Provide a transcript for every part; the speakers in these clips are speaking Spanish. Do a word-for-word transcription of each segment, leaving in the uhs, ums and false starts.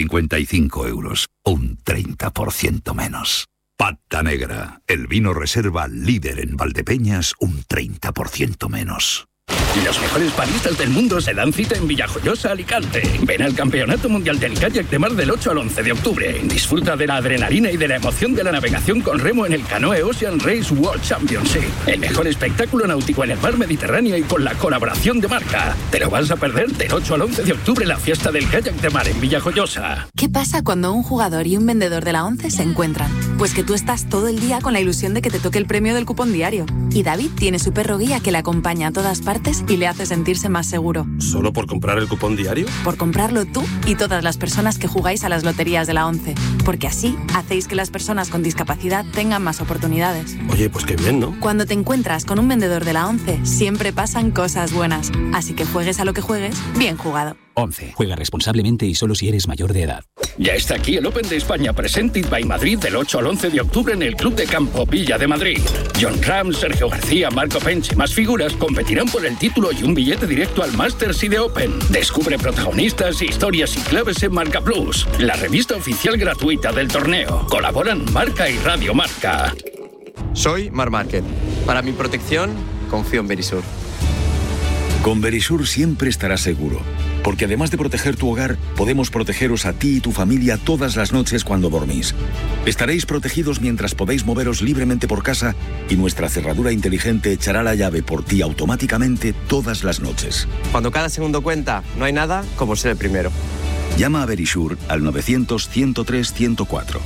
cincuenta y cinco euros, un treinta por ciento menos. Pata Negra, el vino reserva líder en Valdepeñas, un treinta por ciento menos. Los mejores baristas del mundo se dan cita en Villajoyosa, Alicante. Ven al Campeonato Mundial del Kayak de Mar del ocho al once de octubre. Disfruta de la adrenalina y de la emoción de la navegación con remo en el Canoe Ocean Race World Championship. El mejor espectáculo náutico en el mar Mediterráneo y con la colaboración de Marca. Te lo vas a perder del ocho al once de octubre, la fiesta del kayak de mar en Villajoyosa. ¿Qué pasa cuando un jugador y un vendedor de la ONCE se encuentran? Pues que tú estás todo el día con la ilusión de que te toque el premio del cupón diario. Y David tiene su perro guía que le acompaña a todas partes y le hace sentirse más seguro. ¿Solo por comprar el cupón diario? Por comprarlo tú y todas las personas que jugáis a las loterías de la ONCE. Porque así hacéis que las personas con discapacidad tengan más oportunidades. Oye, pues qué bien, ¿no? Cuando te encuentras con un vendedor de la ONCE, siempre pasan cosas buenas. Así que juegues a lo que juegues, bien jugado. ONCE. Juega responsablemente y solo si eres mayor de edad. Ya está aquí el Open de España Presented by Madrid del ocho al once de octubre en el Club de Campo Villa de Madrid. John Ram, Sergio García, Marco Pench y más figuras competirán por el título y un billete directo al Masters y de Open. Descubre protagonistas, historias y claves en Marca Plus, la revista oficial gratuita del torneo. Colaboran Marca y Radio Marca. Soy Mar Márquez. Para mi protección, confío en Verisur. Con Verisur siempre estarás seguro, porque además de proteger tu hogar, podemos protegeros a ti y tu familia todas las noches cuando dormís. Estaréis protegidos mientras podéis moveros libremente por casa y nuestra cerradura inteligente echará la llave por ti automáticamente todas las noches. Cuando cada segundo cuenta, no hay nada como ser el primero. Llama a Verisur al novecientos, ciento tres, ciento cuatro.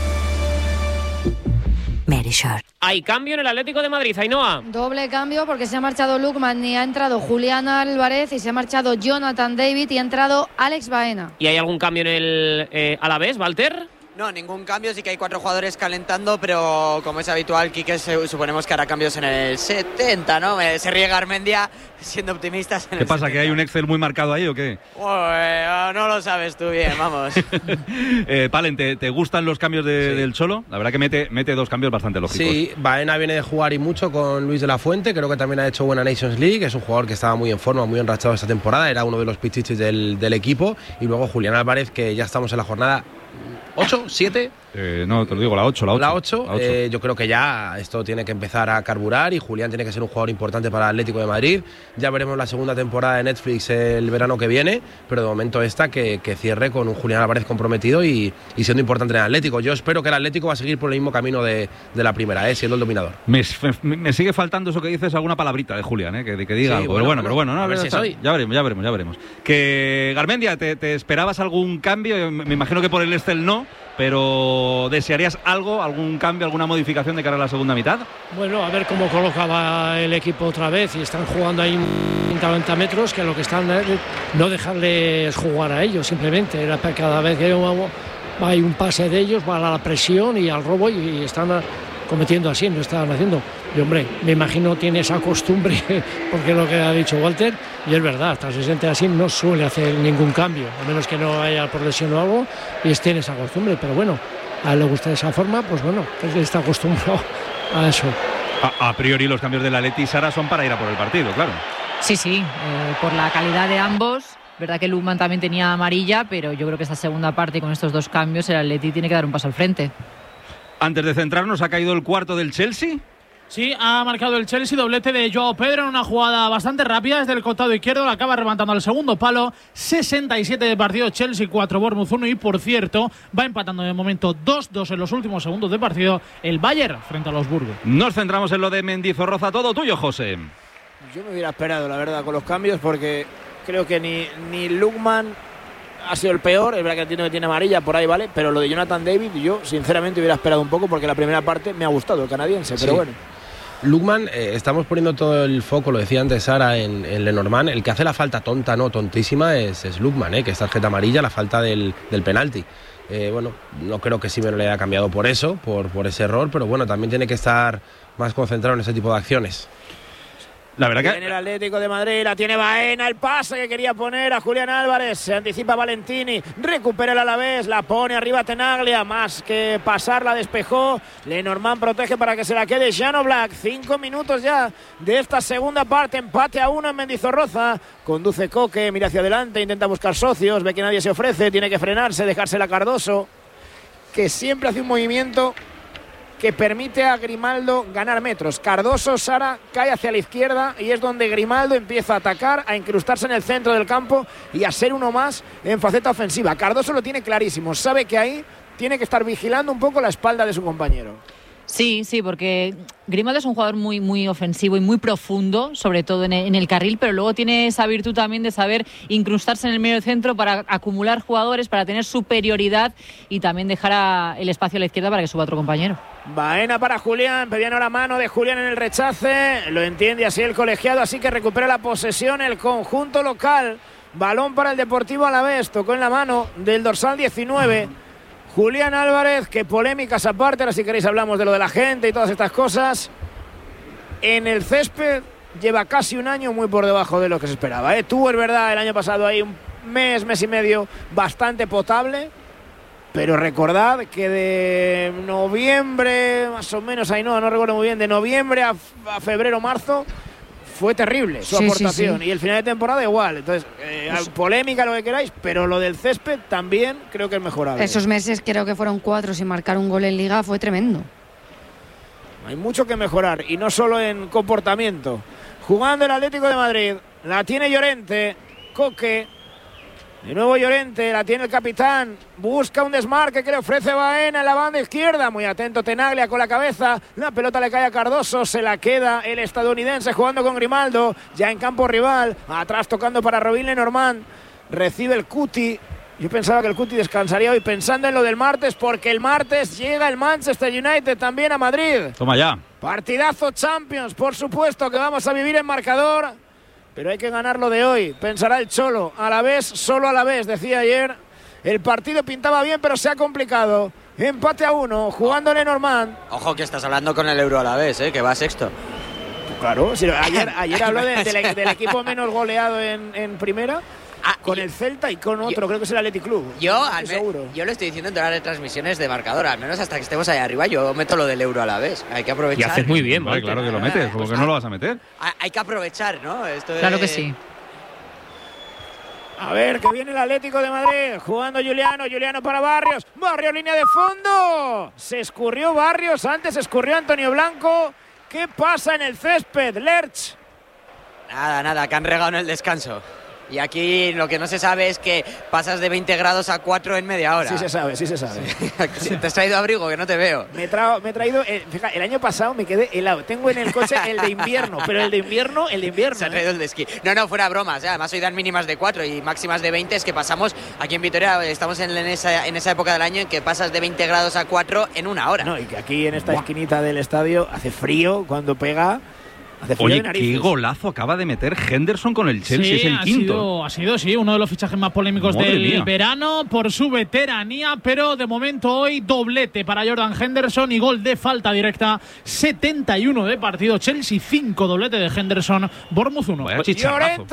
Verisur. Hay cambio en el Atlético de Madrid, Ainhoa. Doble cambio porque se ha marchado Lukman y ha entrado Julián Álvarez y se ha marchado Jonathan David y ha entrado Alex Baena. ¿Y hay algún cambio en el eh, Alavés, Walter? No, ningún cambio, sí que hay cuatro jugadores calentando, pero como es habitual, Quique, suponemos que hará cambios en el setenta, ¿no? Se ríe Garmendia, siendo optimistas. En ¿Qué el pasa, setenta. que hay un Excel muy marcado ahí o qué? Bueno, no lo sabes tú bien, vamos. eh, Palen, ¿te, ¿te gustan los cambios de, sí. del Cholo? La verdad que mete, mete dos cambios bastante lógicos. Sí, Baena viene de jugar y mucho con Luis de la Fuente, creo que también ha hecho buena Nations League, es un jugador que estaba muy en forma, muy enrachado esta temporada, era uno de los pichichis del, del equipo, y luego Julián Álvarez, que ya estamos en la jornada ocho, siete. Eh, no, te lo digo, la ocho, la ocho. La ocho, eh, yo creo que ya esto tiene que empezar a carburar y Julián tiene que ser un jugador importante para el Atlético de Madrid. Ya veremos la segunda temporada de Netflix el verano que viene, pero de momento esta que, que cierre con un Julián Álvarez comprometido y, y siendo importante en el Atlético. Yo espero que el Atlético va a seguir por el mismo camino de, de la primera, eh, siendo el dominador. Me, me, me sigue faltando eso que dices, alguna palabrita de Julián, eh, que, que diga sí, algo. Bueno, pero bueno, pero bueno, no, a ver si soy. Ya veremos, ya veremos, ya veremos. Que Garmendia, ¿te, te esperabas algún cambio? Me imagino que por el Estel no, pero ¿desearías algo, algún cambio, alguna modificación de cara a la segunda mitad? Bueno, a ver cómo colocaba el equipo otra vez, y están jugando ahí noventa metros, que lo que están no dejarles jugar a ellos, simplemente cada vez que hay un pase de ellos va a la presión y al robo y están cometiendo así, no están haciendo. Y hombre, me imagino tiene esa costumbre, porque es lo que ha dicho Walter, y es verdad, hasta se siente así, no suele hacer ningún cambio, a menos que no haya por lesión o algo, y tiene esa costumbre, pero bueno, a él le gusta de esa forma, pues bueno, él está acostumbrado a eso. A, a priori los cambios de la Leti y Sara son para ir a por el partido, claro. Sí, sí, eh, por la calidad de ambos. Verdad que Lukman también tenía amarilla, pero yo creo que esta segunda parte con estos dos cambios el Atleti tiene que dar un paso al frente. Antes de centrarnos, ¿ha caído el cuarto del Chelsea? Sí, ha marcado el Chelsea, doblete de Joao Pedro en una jugada bastante rápida desde el costado izquierdo, la acaba rematando al segundo palo. Sesenta y siete de partido, Chelsea cuatro, Bournemouth uno, y por cierto va empatando de momento dos dos en los últimos segundos de partido el Bayern frente a los Burgos. Nos centramos en lo de Mendizorroza, todo tuyo, José. Yo me hubiera esperado, la verdad, con los cambios, porque creo que ni, ni Lukman ha sido el peor, es verdad que entiendo que tiene amarilla por ahí, ¿vale? Pero lo de Jonathan David, yo sinceramente hubiera esperado un poco, porque la primera parte me ha gustado, el canadiense, sí. Pero bueno. Lukman, eh, estamos poniendo todo el foco, lo decía antes Sara, en, en Lenormand. El que hace la falta tonta, no tontísima, es, es Lukman, eh, que es tarjeta amarilla, la falta del, del penalti. Eh, bueno, no creo que Simeone le haya cambiado por eso, por, por ese error, pero bueno, también tiene que estar más concentrado en ese tipo de acciones. La verdad que... Viene el Atlético de Madrid, la tiene Baena, el pase que quería poner a Julián Álvarez, se anticipa Valentini, recupera el Alavés, la pone arriba Tenaglia, más que pasar la despejó, Lenormand protege para que se la quede Jan Oblak. Cinco minutos ya de esta segunda parte, empate a uno en Mendizorroza, conduce Coque, mira hacia adelante, intenta buscar socios, ve que nadie se ofrece, tiene que frenarse, dejársela a Cardoso, que siempre hace un movimiento que permite a Grimaldo ganar metros. Cardoso, Sara, cae hacia la izquierda y es donde Grimaldo empieza a atacar, a incrustarse en el centro del campo y a ser uno más en faceta ofensiva. Cardoso lo tiene clarísimo, sabe que ahí tiene que estar vigilando un poco la espalda de su compañero. Sí, sí, porque Grimaldo es un jugador muy, muy ofensivo y muy profundo, sobre todo en el, en el carril, pero luego tiene esa virtud también de saber incrustarse en el medio centro para acumular jugadores, para tener superioridad y también dejar a, el espacio a la izquierda para que suba otro compañero. Baena para Julián, pedían ahora mano de Julián en el rechace, lo entiende así el colegiado, así que recupera la posesión el conjunto local. Balón para el Deportivo Alavés, tocó en la mano del dorsal diecinueve. Julián Álvarez, que polémicas aparte, ahora si queréis hablamos de lo de la gente y todas estas cosas. En el césped lleva casi un año muy por debajo de lo que se esperaba, ¿eh? Tuvo, es verdad, el año pasado ahí un mes, mes y medio bastante potable, pero recordad que de noviembre, más o menos, ahí no, no recuerdo muy bien, de noviembre a, a febrero, marzo, fue terrible su sí, aportación. Sí, sí. Y el final de temporada igual. Entonces, eh, pues, polémica, lo que queráis, pero lo del césped también creo que es mejorable. Esos meses creo que fueron cuatro sin marcar un gol en Liga, fue tremendo. Hay mucho que mejorar, y no solo en comportamiento. Jugando el Atlético de Madrid, la tiene Llorente, Coque, de nuevo Llorente, la tiene el capitán, busca un desmarque que le ofrece Baena en la banda izquierda, muy atento Tenaglia con la cabeza, la pelota le cae a Cardoso, se la queda el estadounidense jugando con Grimaldo, ya en campo rival, atrás tocando para Robin Lenormand, recibe el Cuti. Yo pensaba que el Cuti descansaría hoy pensando en lo del martes, porque el martes llega el Manchester United también a Madrid. Toma ya. Partidazo Champions, por supuesto que vamos a vivir en marcador, pero hay que ganarlo de hoy, pensará el Cholo. A la vez, solo a la vez, decía ayer. El partido pintaba bien, pero se ha complicado. Empate a uno, jugando Lenormand. Ojo que estás hablando con el Euro a la vez, ¿eh? Que va sexto. Claro, si ayer, ayer habló de, de, del equipo menos goleado en, en primera. Ah, con yo, el Celta y con otro, yo, creo que es el Athletic Club. Yo, al seguro. yo lo estoy diciendo en todas las retransmisiones de marcador, al menos hasta que estemos ahí arriba, yo meto lo del Euro a la vez. Hay que aprovechar. Y haces muy bien, vale, claro que lo metes, ¿cómo pues que no lo vas a meter? Hay que aprovechar, ¿no? Esto claro es... que sí. A ver, que viene el Atlético de Madrid, jugando Juliano, Juliano para Barrios, Barrios línea de fondo, se escurrió Barrios, antes se escurrió Antonio Blanco. ¿Qué pasa en el césped, Lerch? Nada, nada, que han regado en el descanso. Y aquí lo que no se sabe es que pasas de veinte grados a cuatro en media hora. Sí se sabe, sí se sabe. Sí. ¿Te has traído abrigo? Que no te veo. Me, tra me he traído... Eh, fíjate, el año pasado me quedé helado. Tengo en el coche el de invierno, pero el de invierno, el de invierno. Se ha traído ¿eh? el de esquí. No, no, fuera bromas. ¿eh? Además hoy dan mínimas de cuatro y máximas de veinte. Es que pasamos, aquí en Vitoria, estamos en, en, esa, en esa época del año en que pasas de veinte grados a cuatro en una hora. No, y que aquí en esta Buah. esquinita del estadio hace frío cuando pega... Oye, qué golazo acaba de meter Henderson con el Chelsea, sí, es el ha quinto. Sido, ha sido, sí, uno de los fichajes más polémicos Madre del mía. verano por su veteranía, pero de momento hoy doblete para Jordan Henderson y gol de falta directa, setenta y uno de partido, Chelsea cinco, doblete de Henderson, Bournemouth uno. Llorente,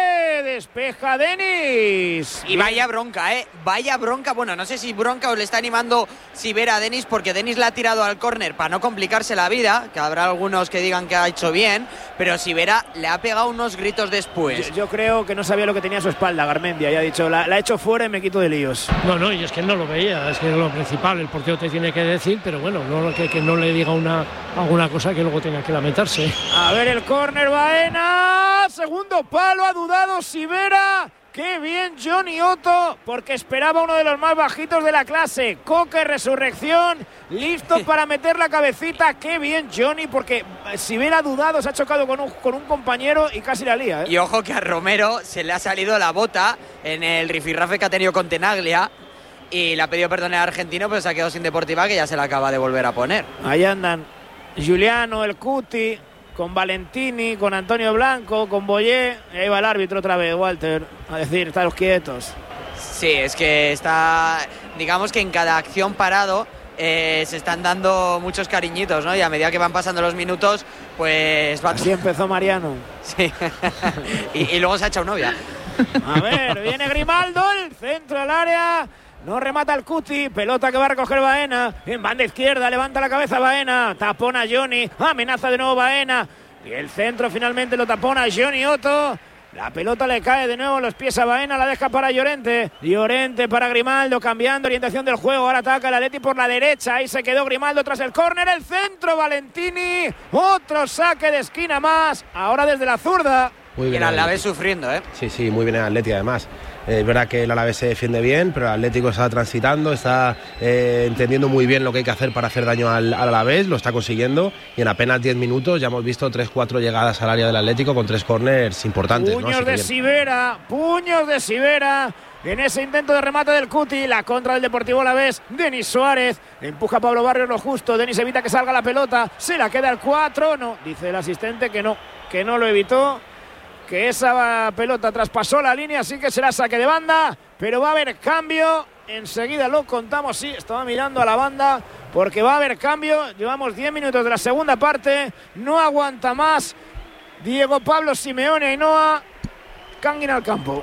despeja Denis. Y vaya bronca, ¿eh? Vaya bronca, bueno, no sé si bronca o le está animando Sivera a Denis, porque Denis le ha tirado al córner para no complicarse la vida, que habrá algunos que digan que ha hecho bien, pero Sivera le ha pegado unos gritos después. Yo, yo creo que no sabía lo que tenía a su espalda Garmendia, ya ha dicho, la, la ha hecho fuera y me quito de líos. No, no, y es que no lo veía, es que es lo principal, el portero te tiene que decir, pero bueno, no, que, que no le diga una, alguna cosa que luego tenga que lamentarse. A ver el córner, Baena, segundo palo, ha dudado Sivera. ¡Qué bien Johnny Otto! Porque esperaba uno de los más bajitos de la clase. Coque, resurrección, listo para meter la cabecita. ¡Qué bien Johnny! Porque si hubiera dudado, se ha chocado con un, con un compañero y casi la lía, ¿eh? Y ojo que a Romero se le ha salido la bota en el rifirrafe que ha tenido con Tenaglia. Y le ha pedido perdón al argentino, pero se ha quedado sin Deportiva, que ya se la acaba de volver a poner. Ahí andan Juliano, el Cuti, con Valentini, con Antonio Blanco, con Boyé, y ahí va el árbitro otra vez, Walter, a decir, estáos quietos. Sí, es que está, digamos que en cada acción parado eh, se están dando muchos cariñitos, ¿no? Y a medida que van pasando los minutos, pues... Va... Así empezó Mariano. Sí. y, y luego se ha hecho novia. A ver, viene Grimaldo, el centro del área. No remata el Cuti, pelota que va a recoger Baena. En banda izquierda, levanta la cabeza Baena. Tapona Johnny, amenaza de nuevo Baena. Y el centro finalmente lo tapona Johnny Otto. La pelota le cae de nuevo en los pies a Baena, la deja para Llorente. Llorente para Grimaldo, cambiando orientación del juego. Ahora ataca el Atleti por la derecha. Ahí se quedó Grimaldo tras el córner. El centro, Valentini. Otro saque de esquina más. Ahora desde la zurda. Muy bien, y el Alavés sufriendo, ¿eh? Sí, sí, muy bien el Atleti además. Eh, es verdad que el Alavés se defiende bien, pero el Atlético está transitando, está eh, entendiendo muy bien lo que hay que hacer para hacer daño al, al Alavés, lo está consiguiendo, y en apenas diez minutos ya hemos visto tres cuatro llegadas al área del Atlético con tres córners importantes. Puños ¿no? de Sivera, puños de Sivera. En ese intento de remate del Cuti, la contra del Deportivo Alavés, Denis Suárez, empuja a Pablo Barrios lo justo, Denis evita que salga la pelota, se la queda al cuatro, no, dice el asistente que no, que no lo evitó, que esa pelota traspasó la línea, así que será saque de banda, pero va a haber cambio, enseguida lo contamos, sí, estaba mirando a la banda, porque va a haber cambio, llevamos diez minutos de la segunda parte, no aguanta más, Diego Pablo Simeone, Ainhoa, Canguin al campo.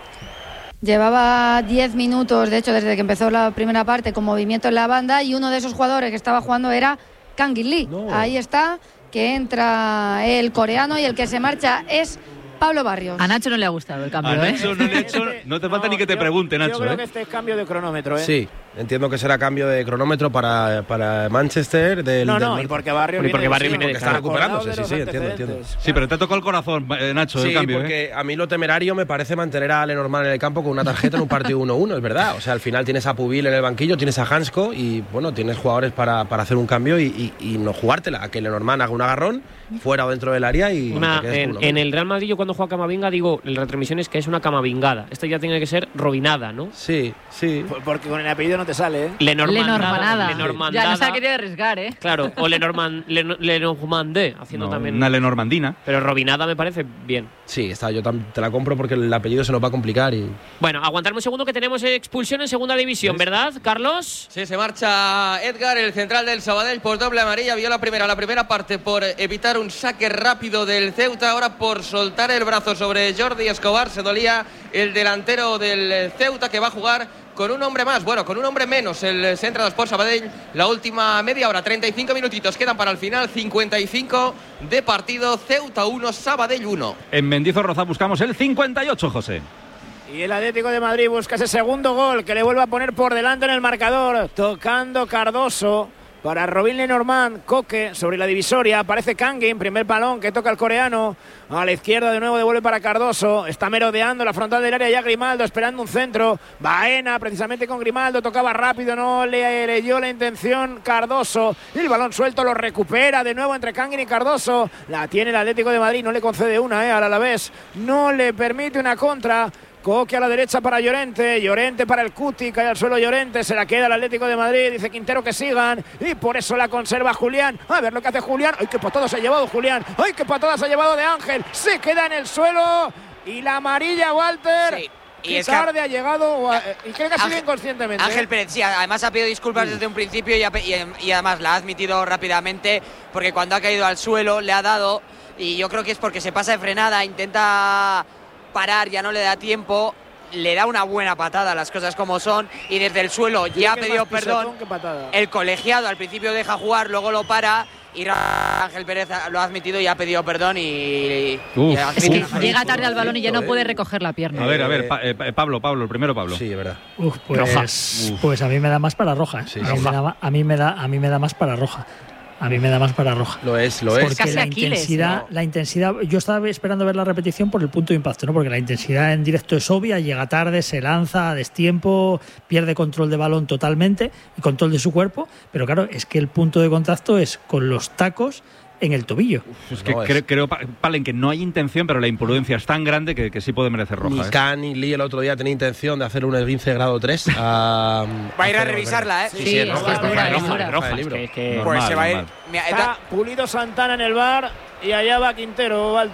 Llevaba diez minutos, de hecho, desde que empezó la primera parte, con movimiento en la banda, y uno de esos jugadores que estaba jugando era Kangin Lee. No. Ahí está, que entra el coreano, y el que se marcha es Pablo Barrios. A Nacho no le ha gustado el cambio, a Nacho ¿eh? no le ha hecho, no te falta no, ni que te yo, pregunte, Nacho. Yo creo ¿eh? que este es cambio de cronómetro, ¿eh? Sí, entiendo que será cambio de cronómetro para, para Manchester. Del, no, no, del... y porque Barrios viene, porque Barrios viene porque está recuperándose, sí, sí, entiendo, entiendo. Sí, pero te tocó el corazón, eh, Nacho, sí, el cambio. Sí, porque ¿eh? a mí lo temerario me parece mantener a Lenormand en el campo con una tarjeta en un partido uno uno, es verdad. O sea, al final tienes a Pubil en el banquillo, tienes a Hansko y, bueno, tienes jugadores para, para hacer un cambio y, y, y no jugártela. A que Lenormand haga un agarrón fuera o dentro del área y... Una, en, en el Real Madrid, yo cuando juega Camavinga, digo, en retransmisiones que es una camavingada. Esto ya tiene que ser robinada, ¿no? Sí, sí. Porque con el apellido no te sale, ¿eh? Lenormandada. Lenormandada. Ya no se ha querido arriesgar, ¿eh? Claro, o Lenormand, Len, Lenormandé, haciendo no, también... Una Lenormandina. Pero robinada me parece bien. Sí, está, yo te la compro porque el apellido se nos va a complicar y... Bueno, aguantarme un segundo que tenemos expulsión en segunda división, ¿verdad, Carlos? Sí, se marcha Edgar, el central del Sabadell, por doble amarilla. Vio la primera, la primera parte por evitar un saque rápido del Ceuta, ahora por soltar el brazo sobre Jordi Escobar. Se dolía el delantero del Ceuta, que va a jugar con un hombre más, bueno, con un hombre menos, el Centre d'Esports Sabadell. La última media hora, treinta y cinco minutitos quedan para el final, cincuenta y cinco de partido. Ceuta uno, Sabadell uno. En Mendizorroza buscamos el cincuenta y ocho, José. Y el Atlético de Madrid busca ese segundo gol que le vuelve a poner por delante en el marcador, tocando Cardoso para Robin Lenormand. Coque sobre la divisoria, aparece Canguin, primer balón que toca el coreano, a la izquierda de nuevo devuelve para Cardoso, está merodeando la frontal del área ya Grimaldo, esperando un centro. Baena precisamente con Grimaldo, tocaba rápido, no le leyó la intención Cardoso, el balón suelto lo recupera de nuevo entre Canguin y Cardoso, la tiene el Atlético de Madrid, no le concede una, eh, al Alavés, no le permite una contra. Coque a la derecha para Llorente, Llorente para el Cuti, cae al suelo Llorente, se la queda el Atlético de Madrid, dice Quintero que sigan, y por eso la conserva Julián. A ver lo que hace Julián, ¡ay, qué patada se ha llevado Julián! ¡Ay, qué patada se ha llevado de Ángel! Se queda en el suelo, y la amarilla Walter... Sí. Y es tarde que ha llegado y creo que ha sido inconscientemente. Ángel Pérez, sí, además ha pedido disculpas sí. desde un principio y, ha, y, y además la ha admitido rápidamente, porque cuando ha caído al suelo le ha dado, y yo creo que es porque se pasa de frenada, intenta parar, ya no le da tiempo, le da una buena patada, las cosas como son, y desde el suelo ya ha pedido perdón. El colegiado al principio deja jugar, luego lo para, y Ángel Pérez lo ha admitido y ha pedido perdón y, Uf, y ha es que llega tarde al balón y ya no puede recoger la pierna. A ver, a ver, pa, eh, Pablo, Pablo, el primero Pablo. Sí, es verdad. Uf, pues, roja. Uf. Pues a mí me da más para roja. ¿eh? Sí, a, mí roja. Da, a, mí me da, a mí me da más para roja. A mí me da más para roja. Lo es, lo es. Porque Casi la Aquiles, intensidad, ¿no? la intensidad, yo estaba esperando ver la repetición por el punto de impacto, ¿no? Porque la intensidad en directo es obvia, llega tarde, se lanza a destiempo, pierde control de balón totalmente y control de su cuerpo, pero claro, es que el punto de contacto es con los tacos en el tobillo. Uf, es que no creo, es. creo, Palen, que no hay intención, pero la imprudencia es tan grande que, que sí puede merecer roja. Ni ¿eh? Can ni Lee el otro día tenía intención de hacer un esguince grado tres. A, va a ir a revisarla, ¿eh? Sí, sí, sí, es roja, es roja, roja, roja, roja, que, que... Pues se va a ir. Está Pulido Santana en el bar y allá va Quintero, Walter.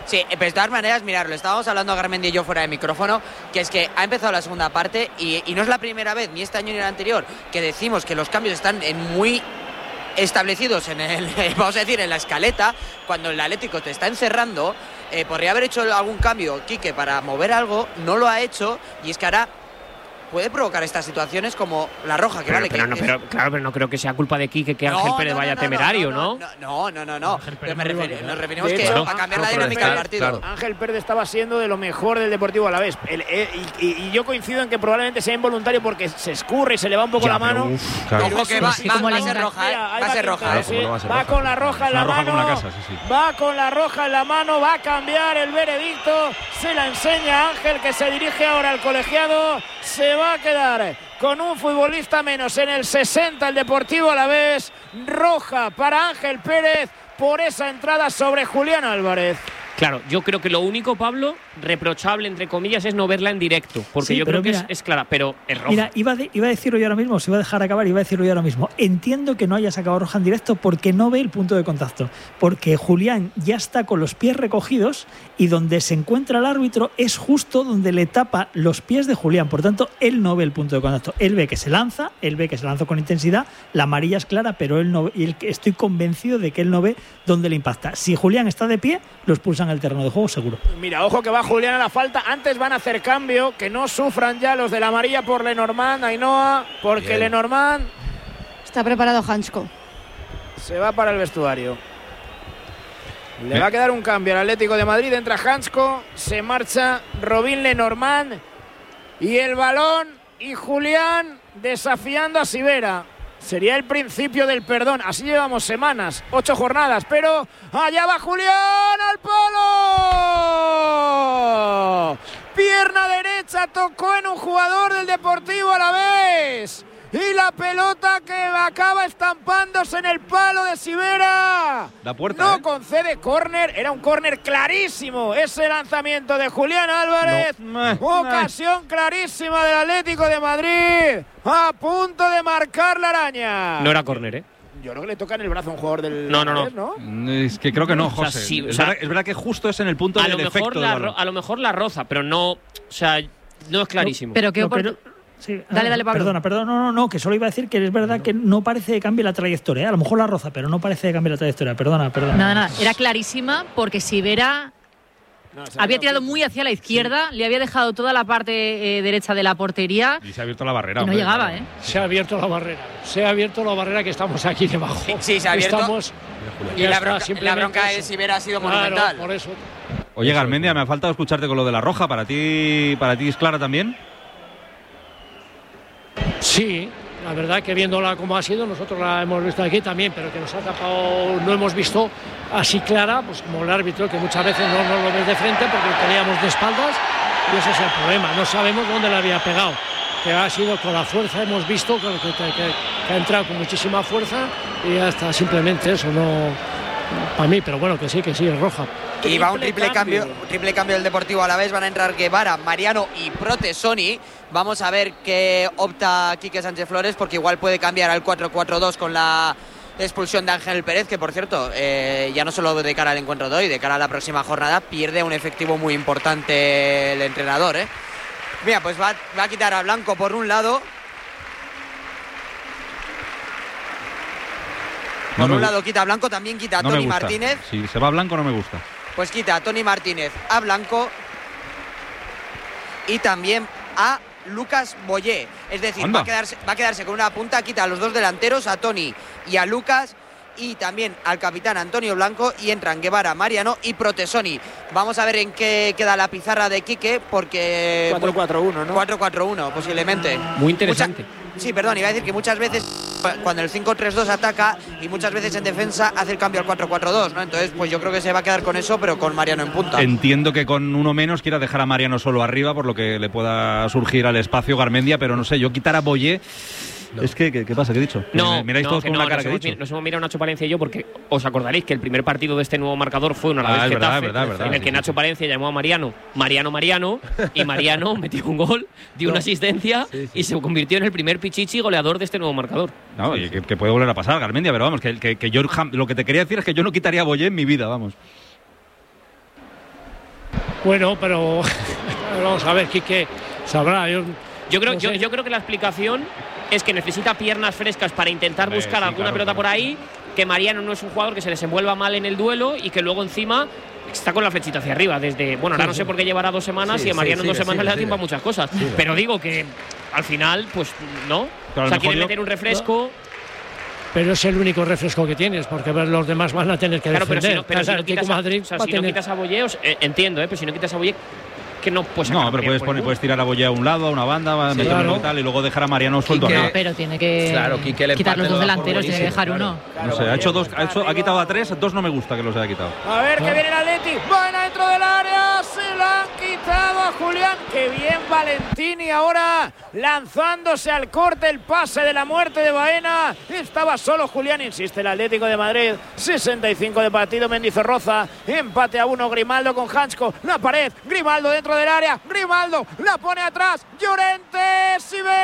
Sí, pero de todas maneras, mirad, lo estábamos hablando a Garmendia y yo fuera de micrófono, que es que ha empezado la segunda parte y, y no es la primera vez, ni este año ni el anterior, que decimos que los cambios están en muy establecidos en el, vamos a decir, en la escaleta. Cuando el Atlético te está encerrando, eh, podría haber hecho algún cambio Quique para mover algo, no lo ha hecho, y es que ahora puede provocar estas situaciones como la roja, que pero, vale pero que no, es... pero, claro, pero no creo que sea culpa de Quique que Ángel no, Pérez no, vaya no, temerario, no, ¿no? No, no, no, no. Pero me referi- nos referimos de que hecho, a cambiar la Ángel dinámica Pérez, del partido. claro. Ángel Pérez estaba siendo de lo mejor del Deportivo Alavés. El, el, y, y, y yo coincido en que probablemente sea involuntario porque se escurre y se le va un poco Ya, la mano. pero, uf, claro. Ojo que va, va, va a ser roja, ¿eh? Va a ser roja. Claro, sí. va, va con la roja en la roja mano. como una casa, sí, sí. Va con la roja en la mano. Va a cambiar el veredicto. Se la enseña Ángel, que se dirige ahora al colegiado. Se va a quedar con un futbolista menos en el sesenta el Deportivo Alavés. Roja para Ángel Pérez por esa entrada sobre Julián Álvarez. Claro, yo creo que lo único, Pablo, reprochable, entre comillas, es no verla en directo. Porque Sí, yo pero creo mira, que es, es clara, pero es roja. Mira, iba, de, iba a decirlo yo ahora mismo, se iba a dejar acabar, iba a decirlo yo ahora mismo. Entiendo que no haya sacado roja en directo porque no ve el punto de contacto. Porque Julián ya está con los pies recogidos y donde se encuentra el árbitro es justo donde le tapa los pies de Julián. Por tanto, él no ve el punto de contacto. Él ve que se lanza, él ve que se lanza con intensidad, la amarilla es clara, pero él no, y él, estoy convencido de que él no ve dónde le impacta. Si Julián está de pie, lo expulsan al terreno de juego seguro. Mira, ojo que va Julián a la falta. Antes van a hacer cambio, que no sufran ya los de la amarilla por Lenormand, Ainhoa, porque Bien. Lenormand está preparado Hansko. Se va para el vestuario. Le va a quedar un cambio al Atlético de Madrid. Entra Hansko, se marcha Robin Lenormand y el balón y Julián desafiando a Sivera. Sería el principio del perdón. Así llevamos semanas, ocho jornadas, pero allá va Julián al palo. Pierna derecha, tocó en un jugador del Deportivo Alavés. Y la pelota que acaba estampándose en el palo de Sivera. La puerta, no ¿eh? concede córner, era un córner clarísimo. Ese lanzamiento de Julián Álvarez. No. Ocasión clarísima del Atlético de Madrid. A punto de marcar la araña. No era córner, ¿eh? Yo creo que le toca en el brazo a un jugador del No, no, no. Alavés, ¿no? Es que creo que no, O sea, José. sí, o es, sea, verdad, es verdad que justo es en el punto a del lo mejor efecto la del balón. ro- a lo mejor la roza, pero no, o sea, no es clarísimo. Pero qué No, opor- pero- sí, Dale, ah, dale, Pablo. Perdona, perdona, no, no, no, que solo iba a decir que es verdad que no parece que cambie la trayectoria. ¿eh? A lo mejor la roza, pero no parece que cambie la trayectoria. Perdona, perdona. Nada, nada. Era clarísima porque Sivera No, se había ha tirado muy hacia la izquierda, le había dejado toda la parte eh, derecha de la portería Y se ha abierto la barrera. y no hombre, llegaba, claro. ¿eh? Se ha abierto la barrera. Se ha abierto la barrera que estamos aquí debajo. Sí, sí, se ha abierto. Estamos, Y ya la está, bronca, la simplemente bronca eso. de Sivera ha sido Claro, monumental. por eso. Oye, Garmendia, me ha faltado escucharte con lo de la roja. ¿Para ti, para ti es clara también? Sí, la verdad que viéndola como ha sido, nosotros la hemos visto aquí también, pero que nos ha tapado, no hemos visto así clara, pues como el árbitro, que muchas veces no nos lo ves de frente porque lo teníamos de espaldas, y ese es el problema, no sabemos dónde le había pegado, que ha sido con la fuerza, hemos visto que, que, que, que ha entrado con muchísima fuerza y ya está, simplemente eso, no para mí, pero bueno, que sí, que sí, es roja. Y va un triple cambio, un triple cambio del Deportivo Alavés. Van a entrar Guevara, Mariano y Protesoni. Vamos a ver qué opta Quique Sánchez Flores, porque igual puede cambiar al cuatro cuatro dos con la expulsión de Ángel Pérez, que por cierto, eh, ya no solo de cara al encuentro de hoy, de cara a la próxima jornada, pierde un efectivo muy importante el entrenador, ¿eh? Mira, pues va, va a quitar a Blanco por un lado. Por No un me- lado quita a Blanco, también quita a no me Tony gusta. Martínez. Si se va Blanco no me gusta. Pues quita a Tony Martínez, a Blanco y también a Lucas Boyé. Es decir, Anda. va a, quedarse, va a quedarse con una punta, quita a los dos delanteros, a Tony y a Lucas, y también al capitán Antonio Blanco, y entran Guevara, Mariano y Protesoni. Vamos a ver en qué queda la pizarra de Quique, porque... cuatro cuatro uno, ¿no? cuatro cuatro uno, posiblemente. Muy interesante. Mucha- Sí, perdón, iba a decir que muchas veces cuando el cinco tres dos ataca y muchas veces en defensa hace el cambio al cuatro cuatro dos, ¿no? Entonces, pues yo creo que se va a quedar con eso, pero con Mariano en punta. Entiendo que con uno menos quiera dejar a Mariano solo arriba, por lo que le pueda surgir al espacio Garmendia, pero no sé, yo quitar a Boyé. No. Es que, ¿qué, ¿qué pasa? ¿Qué he dicho? No, Me miráis no, todos que con no, la cara nos que he hemos, dicho. nos hemos mirado Nacho Palencia y yo, porque os acordaréis que el primer partido de este nuevo marcador fue una Ah, vez es verdad, Getafe, verdad, verdad, en el sí, que sí, Nacho sí. Palencia llamó a Mariano Mariano Mariano y Mariano metió un gol, dio una asistencia Sí, sí. y se convirtió en el primer pichichi goleador de este nuevo marcador. No, y que, que puede volver a pasar, Garmendia, pero vamos, que, que, que yo jam- lo que te quería decir es que yo no quitaría a Boyé en mi vida, vamos. Bueno, pero vamos a ver, Quique sabrá. Yo, yo, creo, no yo, yo creo que la explicación es que necesita piernas frescas para intentar Hombre, buscar sí, alguna claro, pelota claro. por ahí, que Mariano no es un jugador que se desenvuelva mal en el duelo y que luego encima está con la flechita hacia arriba desde, bueno, ahora Sí, no sí. sé por qué llevará dos semanas Sí, y a Mariano sí, en dos sigue, semanas sigue, le da sigue. tiempo a muchas cosas, Sigue. pero digo que al final, pues no, Pero a o lo sea, mejor quiere yo- meter un refresco. Pero es el único refresco que tienes, porque los demás van a tener que Claro, pero defender. si no, pero El si no Atlético quitas a, Madrid o sea, va a si no tener- quitas a Boye, os- eh, entiendo, eh, pero si no quitas a Boye, que no puedes sacar No, a pero Mariano puedes, por poner, ningún- puedes tirar a Boye a un lado, a una banda, va a Sí, meterlo claro. y tal, y luego dejar a Mariano suelto. Quique- arriba. Pero tiene que Claro, Quique el quitar los empate dos lo da por delanteros, tiene que dejar buenísimo, uno. No sé, ha hecho dos, ha, hecho, ha quitado a tres, dos no me gusta que los haya quitado. A ver que viene el Atleti. Buena dentro del área. Se la han quitado a Julián. Qué bien Valentini ahora lanzándose al corte. El pase de la muerte de Baena. Estaba solo Julián. Insiste el Atlético de Madrid. sesenta y cinco de partido. Mendizorroza. Empate a uno. Grimaldo con Hansko. La pared. Grimaldo dentro del área. Grimaldo la pone atrás. Llorente.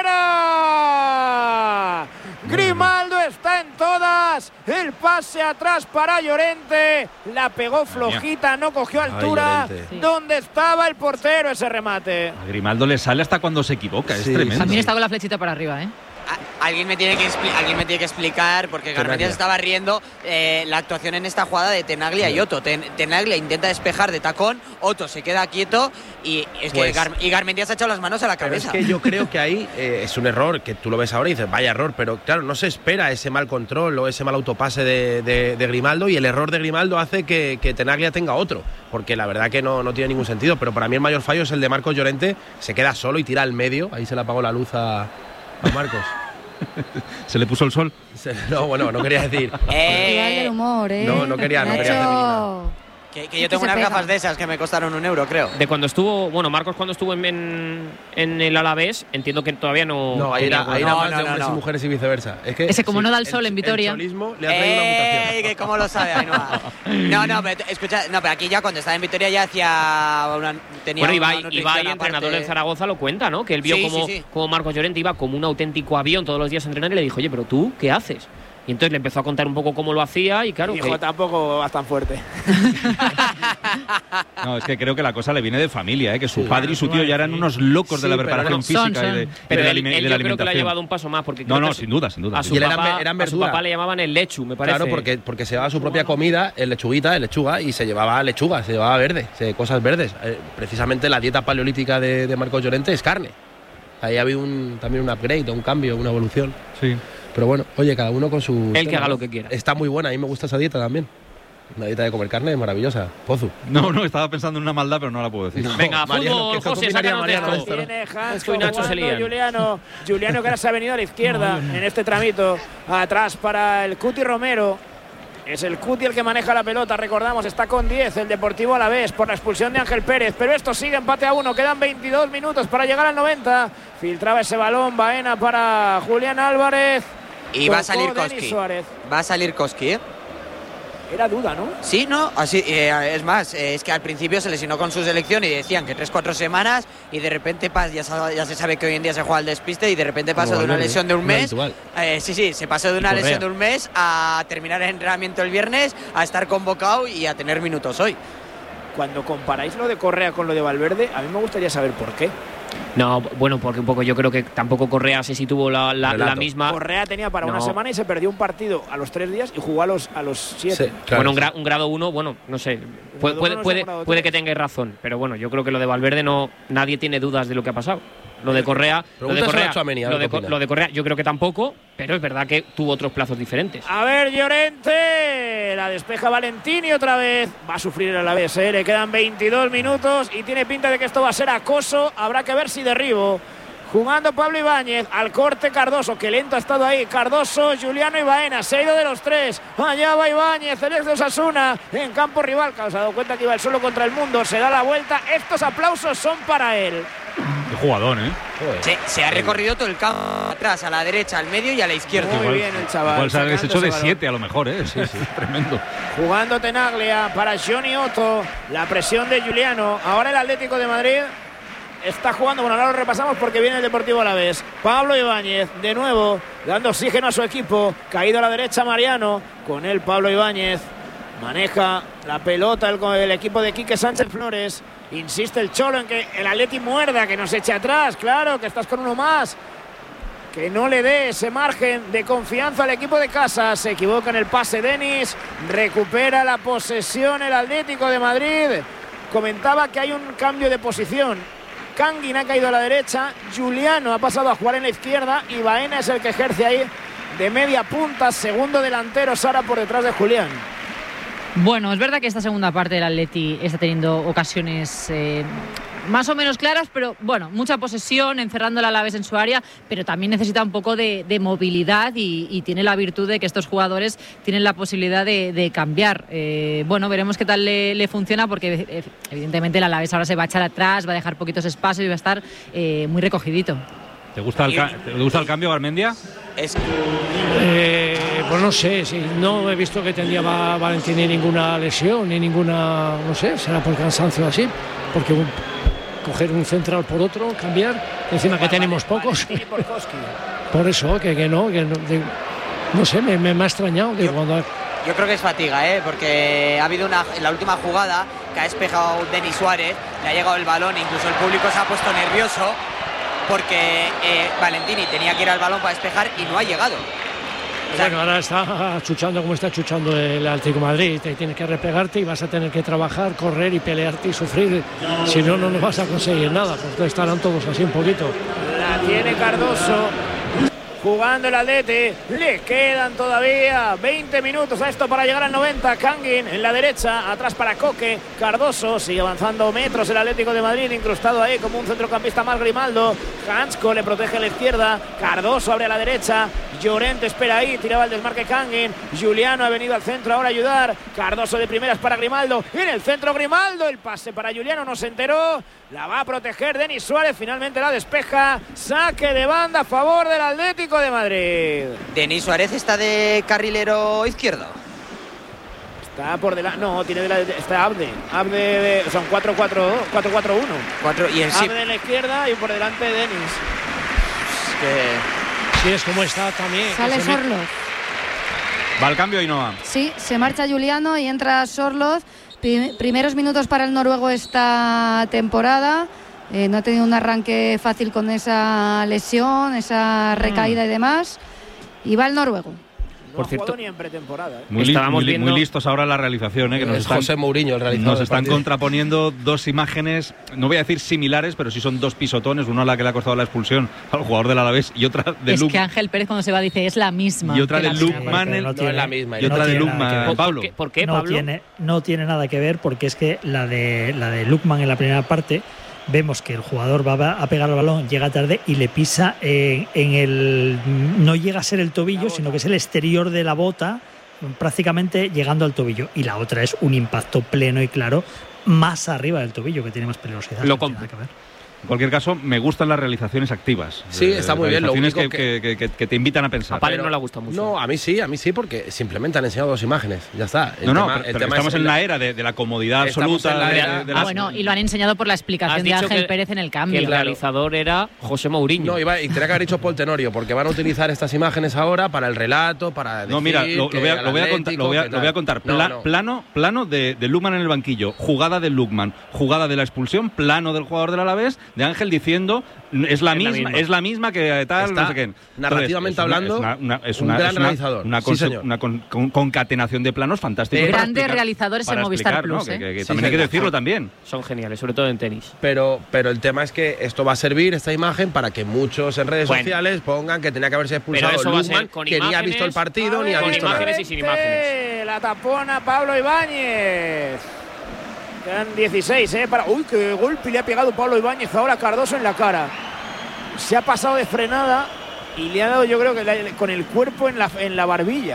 Sivera. Grimaldo está en todas. El pase atrás para Llorente. La pegó flojita, no cogió altura. Llorente. Sí. ¿Dónde estaba el portero ese remate? A Grimaldo le sale hasta cuando se equivoca, es Sí, tremendo. También está con la flechita para arriba, ¿eh? A- Alguien me, tiene que expli- alguien me tiene que explicar, porque Garmendia se estaba riendo, eh, la actuación en esta jugada de Tenaglia y Otto. Ten- Tenaglia intenta despejar de tacón, Otto se queda quieto y es que Pues- Gar- y Garmendia se ha echado las manos a la Pero es cabeza. que yo creo que ahí eh, es un error, que tú lo ves ahora y dices, vaya error, pero claro, no se espera ese mal control o ese mal autopase de, de- de Grimaldo, y el error de Grimaldo hace que, que Tenaglia tenga otro, porque la verdad que no, no tiene ningún sentido. Pero para mí el mayor fallo es el de Marcos Llorente, se queda solo y tira al medio, ahí se le apagó la luz a, a Marcos. Se le puso el sol. Se- no, bueno, no quería decir. Festival del humor, ¿eh? No, no quería, no quería hacer Nacho. Que, que Es que yo tengo se unas pega. gafas de esas que me costaron un euro, creo. De cuando estuvo, bueno, Marcos cuando estuvo en, en, en el Alavés, entiendo que todavía no. No, ahí era, tenía ahí era No, más no, de no, hombres no. y mujeres y viceversa. Es que, Ese como no da el sol el- en Vitoria. El cholismo le ha traído una mutación. ¡Ey! Que cómo lo sabe Ainhoa. No, no, pero escucha, no, pero aquí ya cuando estaba en Vitoria ya hacía una, tenía Bueno, una Ibai, nutrición Ibai aparte. entrenador en Zaragoza, lo cuenta, ¿no? Que él vio Sí, como, sí, sí. como Marcos Llorente iba como un auténtico avión todos los días a entrenar y le dijo, oye, pero tú, ¿qué haces? Y entonces le empezó a contar un poco cómo lo hacía y claro, Hijo, que, tampoco vas tan fuerte. No, es que creo que la cosa le viene de familia, ¿eh? Que su Sí, padre y su tío ya eran unos locos de la Sí, pero preparación no, física son, son. y de, y pero de la, él, alime- él y de la yo creo que lo ha alimentación. llevado un paso más porque No, creo no, que sin duda, sin duda. a su, Y él era papá, ve- eran a su verdura. papá le llamaban el lechu, me parece. Claro, porque, porque se llevaba su propia comida, el lechuguita, el lechuga, y se llevaba lechuga, se llevaba verde, se- cosas verdes. Eh, precisamente la dieta paleolítica de, de Marcos Llorente es carne. Ahí ha habido un, también un upgrade, un cambio, una evolución. Sí. Pero bueno, oye, cada uno con su. Él que haga lo que quiera. Está muy buena, a mí me gusta esa dieta también. Una dieta de comer carne maravillosa. Pozu. No, no, estaba pensando en una maldad, pero no la puedo decir. Venga, Mariano, fútbol, ¿qué José, combinaría sácanos de Mariano esto. esto, no? Tiene Esto Hansko y Nacho se jugando lían. Juliano. Juliano que ahora se ha venido a la izquierda en este tramito. Atrás para el Cuti Romero. Es el Cuti el que maneja la pelota, recordamos, está con diez el Deportivo Alavés por la expulsión de Ángel Pérez, pero esto sigue empate a uno, quedan veintidós minutos para llegar al noventa. Filtraba ese balón, Baena para Julián Álvarez. Y va a Tocó salir Denis Koski. Suárez. Va a salir Koski, ¿eh? Era duda, ¿no? Sí, no, así eh, es más, eh, es que al principio se lesionó con su selección y decían que tres, cuatro semanas y de repente pas, ya, sa- ya se sabe que hoy en día se juega al despiste y de repente pasó de una Valverde, lesión de un muy mes. habitual. eh, sí, sí, se pasó de una Correa. lesión de un mes a terminar el entrenamiento el viernes, a estar convocado y a tener minutos hoy. Cuando comparáis lo de Correa con lo de Valverde, a mí me gustaría saber por qué. No, bueno, porque un poco yo creo que tampoco Correa sé si tuvo la, la, la misma. Correa tenía para No. una semana y se perdió un partido a los tres días y jugó a los, a los siete. Sí, claro, bueno, un, sí. gra- un grado uno, bueno, no sé. Puede, grado puede, uno no puede, se ha grado puede tres. que tengáis razón, pero bueno, yo creo que lo de Valverde no. Nadie tiene dudas de lo que ha pasado. Lo de Correa. Lo de Pregúntaselo a Correa, Tchouaméni, a ver lo de, qué Co- opina. lo de Correa, yo creo que tampoco, pero es verdad que tuvo otros plazos diferentes. A ver, Llorente. La despeja Valentini otra vez. Va a sufrir el Alavés, ¿eh? Le quedan veintidós minutos y tiene pinta de que esto va a ser acoso. Habrá que ver si derribo. Jugando Pablo Ibáñez, al corte Cardoso, que lento ha estado ahí. Cardoso, Juliano y Baena, se ha ido de los tres. Allá va Ibáñez, el ex de Osasuna, en campo rival. Se ha dado cuenta que iba el solo contra el mundo, se da la vuelta. Estos aplausos son para él. Qué jugador, ¿eh? Se, se ha recorrido todo el campo, atrás, a la derecha, al medio y a la izquierda. Muy Igual- bien el chaval. Igual se ha sacando deshecho ese de balón. siete a lo mejor, ¿eh? Sí, sí, tremendo. Jugando Tenaglia para Johnny Otto. La presión de Juliano. Ahora el Atlético de Madrid está jugando. Bueno, ahora lo repasamos porque viene el Deportivo Alavés. Pablo Ibáñez, de nuevo, dando oxígeno a su equipo. Caído a la derecha Mariano. Con él Pablo Ibáñez. Maneja la pelota el, el equipo de Quique Sánchez Flores. Insiste el Cholo en que el Atleti muerda, que no se eche atrás. Claro, que estás con uno más. Que no le dé ese margen de confianza al equipo de casa. Se equivoca en el pase Denis. Recupera la posesión el Atlético de Madrid. Comentaba que hay un cambio de posición. Kangin ha caído a la derecha. Juliano ha pasado a jugar en la izquierda. Y Baena es el que ejerce ahí de media punta. Segundo delantero Sara por detrás de Julián. Bueno, es verdad que esta segunda parte del Atleti está teniendo ocasiones eh, más o menos claras, pero bueno, mucha posesión, encerrando al Alavés en su área, pero también necesita un poco de, de movilidad y, y tiene la virtud de que estos jugadores tienen la posibilidad de, de cambiar. Eh, bueno, veremos qué tal le, le funciona, porque evidentemente el Alavés ahora se va a echar atrás, va a dejar poquitos espacios y va a estar eh, muy recogidito. ¿Te gusta el, ca- ¿te gusta el cambio, Garmendia? Es... Eh, pues no sé, sí, no he visto que tendría Va- Valentín ni ninguna lesión, ni ninguna, no sé, será por cansancio así, porque un, coger un central por otro, cambiar, encima que tenemos pocos. Por eso, que, que no, que no, de, no sé, me, me, me ha extrañado que yo, cuando... Yo creo que es fatiga, ¿eh? Porque ha habido una, en la última jugada que ha despejado Denis Suárez, le ha llegado el balón, incluso el público se ha puesto nervioso, porque eh, Valentini tenía que ir al balón para despejar y no ha llegado. O sea, bueno, ahora está chuchando como está chuchando el Atlético de Madrid. Te tienes que repegarte y vas a tener que trabajar, correr y pelearte y sufrir. Si no, no, no vas a conseguir nada, porque estarán todos así un poquito. La tiene Cardoso. Jugando el Atleti, le quedan todavía veinte minutos a esto para llegar al noventa. Kangin en la derecha, atrás para Coque. Cardoso sigue avanzando metros el Atlético de Madrid, incrustado ahí como un centrocampista más Grimaldo. Hansko le protege a la izquierda, Cardoso abre a la derecha, Llorente espera ahí, tiraba el desmarque Kangin. Juliano ha venido al centro ahora a ayudar. Cardoso de primeras para Grimaldo, en el centro Grimaldo, el pase para Juliano, no se enteró. La va a proteger Denis Suárez, finalmente la despeja. Saque de banda a favor del Atlético de Madrid. Denis Suárez está de carrilero izquierdo. Está por delante, no, tiene de la, está Abde. Abde de, son cuatro cuatro uno. cuatro y el Abde en la izquierda y por delante Denis. Es que... Sí, es como está también. Sale Sorloz. Va al cambio y no va. Sí, se marcha Juliano y entra Sorloz. Primeros minutos para el noruego esta temporada. Eh, no ha tenido un arranque fácil con esa lesión, esa recaída mm. y demás. Y va el noruego. No Por ha cierto, ni en pretemporada. ¿eh? Muy, li- muy, viendo... muy listos ahora la realización, ¿eh? Que nos es están, José Mourinho el realizador. Nos están contraponiendo dos imágenes, no voy a decir similares, pero sí son dos pisotones. Una a la que le ha costado la expulsión al jugador del Alavés y otra de Es Luk- que Ángel Pérez cuando se va dice es la misma. Y otra de la Lukman, no, no tiene, es la misma. Y otra no de tiene nada Lukman. Pablo. ¿Por qué, ¿Por qué no Pablo? Tiene, no tiene nada que ver, porque es que la de, la de Lukman en la primera parte vemos que el jugador va a pegar el balón, llega tarde y le pisa en, en el... No llega a ser el tobillo, sino que es el exterior de la bota, prácticamente llegando al tobillo. Y la otra es un impacto pleno y claro más arriba del tobillo, que tiene más peligrosidad. Lo compro. En cualquier caso, me gustan las realizaciones activas. Sí, está muy bien. Lo único que, que, que, que, que te invitan a pensar. A Palen no le gusta mucho. No, a mí sí, a mí sí, porque simplemente han enseñado dos imágenes. Ya está. El no, no, tema, pero, el pero tema estamos en la era de, de la comodidad absoluta. La de, era, de, de ah, las... bueno, y lo han enseñado por la explicación de Ángel que, Pérez en el cambio. Que el realizador era José Mourinho. No, iba, y tenía que haber dicho Paul Tenorio, porque van a utilizar estas imágenes ahora para el relato, para decir. No, mira, lo, lo, voy, a, lo voy a contar. Lo voy a, lo voy a contar. Pla, no, no. Plano, plano de, de Lukman en el banquillo, jugada de Lukman, jugada de la expulsión, plano del jugador del Alavés, de Ángel diciendo. Es la, es, misma, la misma. es la misma que tal, Está, no sé qué. Narrativamente Entonces, hablando, es una, una, es un una, gran es una, realizador. Una, sí, con, una con, con, concatenación de planos fantásticos. De grandes explicar, realizadores en Movistar Plus. ¿no? ¿eh? Que, que, que sí, también sí, hay que decirlo sí. también. Son geniales, sobre todo en tenis. Pero, pero el tema es que esto va a servir, esta imagen, para que muchos en redes bueno. sociales pongan que tenía que haberse expulsado Lukman, que ni ha visto el partido ver, ni ha con visto imágenes nada. y sin imágenes. La tapona Pablo Ibáñez. Quedan dieciséis, ¿eh? Para... Uy, qué golpe le ha pegado Pablo Ibáñez ahora a Cardoso en la cara. Se ha pasado de frenada y le ha dado, yo creo que la, con el cuerpo en la, en la barbilla.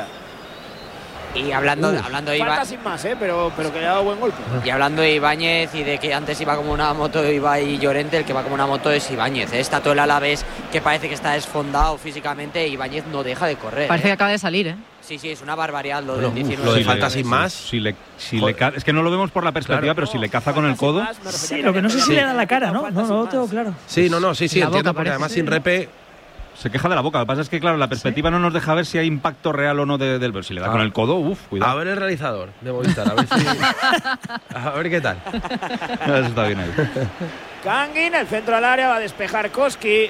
Y hablando, Uf, hablando de Falta Ibáñez, sin más, ¿eh? pero, pero que le ha dado buen golpe. Y hablando de Ibáñez y de que antes iba como una moto Iba y Llorente, el que va como una moto es Ibáñez. ¿eh? Está todo el Alavés que parece que está desfondado físicamente y Ibáñez no deja de correr. Parece ¿eh? que acaba de salir, ¿eh? Sí, sí, es una barbaridad lo Bueno, del diecinueve. Lo de si falta le, sin si, más. Si le, si le ca- es que no lo vemos por la perspectiva, claro. pero si le caza con el codo. Sí, lo que no sé si sí. le da la cara, ¿no? No, no lo tengo claro. Sí, no, no, sí, sí, La entiendo, boca porque parece, además sí. sin repe. Se queja de la boca. Lo que pasa es que, claro, la perspectiva ¿Sí? no nos deja ver si hay impacto real o no de, del... Si le da ah. con el codo, uff, cuidado. A ver el realizador de Movistar, a ver si... a ver qué tal. Eso está bien ahí. Kangin, el centro al área, va a despejar Koski.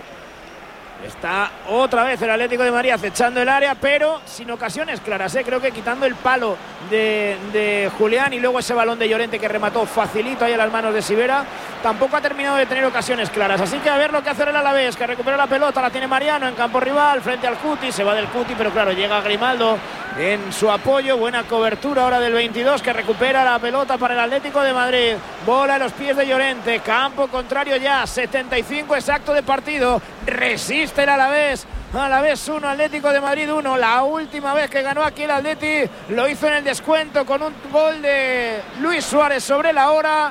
Está otra vez el Atlético de Madrid acechando el área, pero sin ocasiones claras, ¿eh? Creo que quitando el palo de, de Julián y luego ese balón de Llorente que remató facilito ahí a las manos de Sivera, tampoco ha terminado de tener ocasiones claras. Así que a ver lo que hace el Alavés, que recupera la pelota, la tiene Mariano en campo rival, frente al Cuti, se va del Cuti, pero claro, llega Grimaldo en su apoyo. Buena cobertura ahora del veintidós, que recupera la pelota para el Atlético de Madrid. Bola a los pies de Llorente, campo contrario ya, setenta y cinco exacto de partido. Resiste el Alavés. Alavés uno, Atlético de Madrid uno. La última vez que ganó aquí el Atleti lo hizo en el descuento con un gol de Luis Suárez sobre la hora.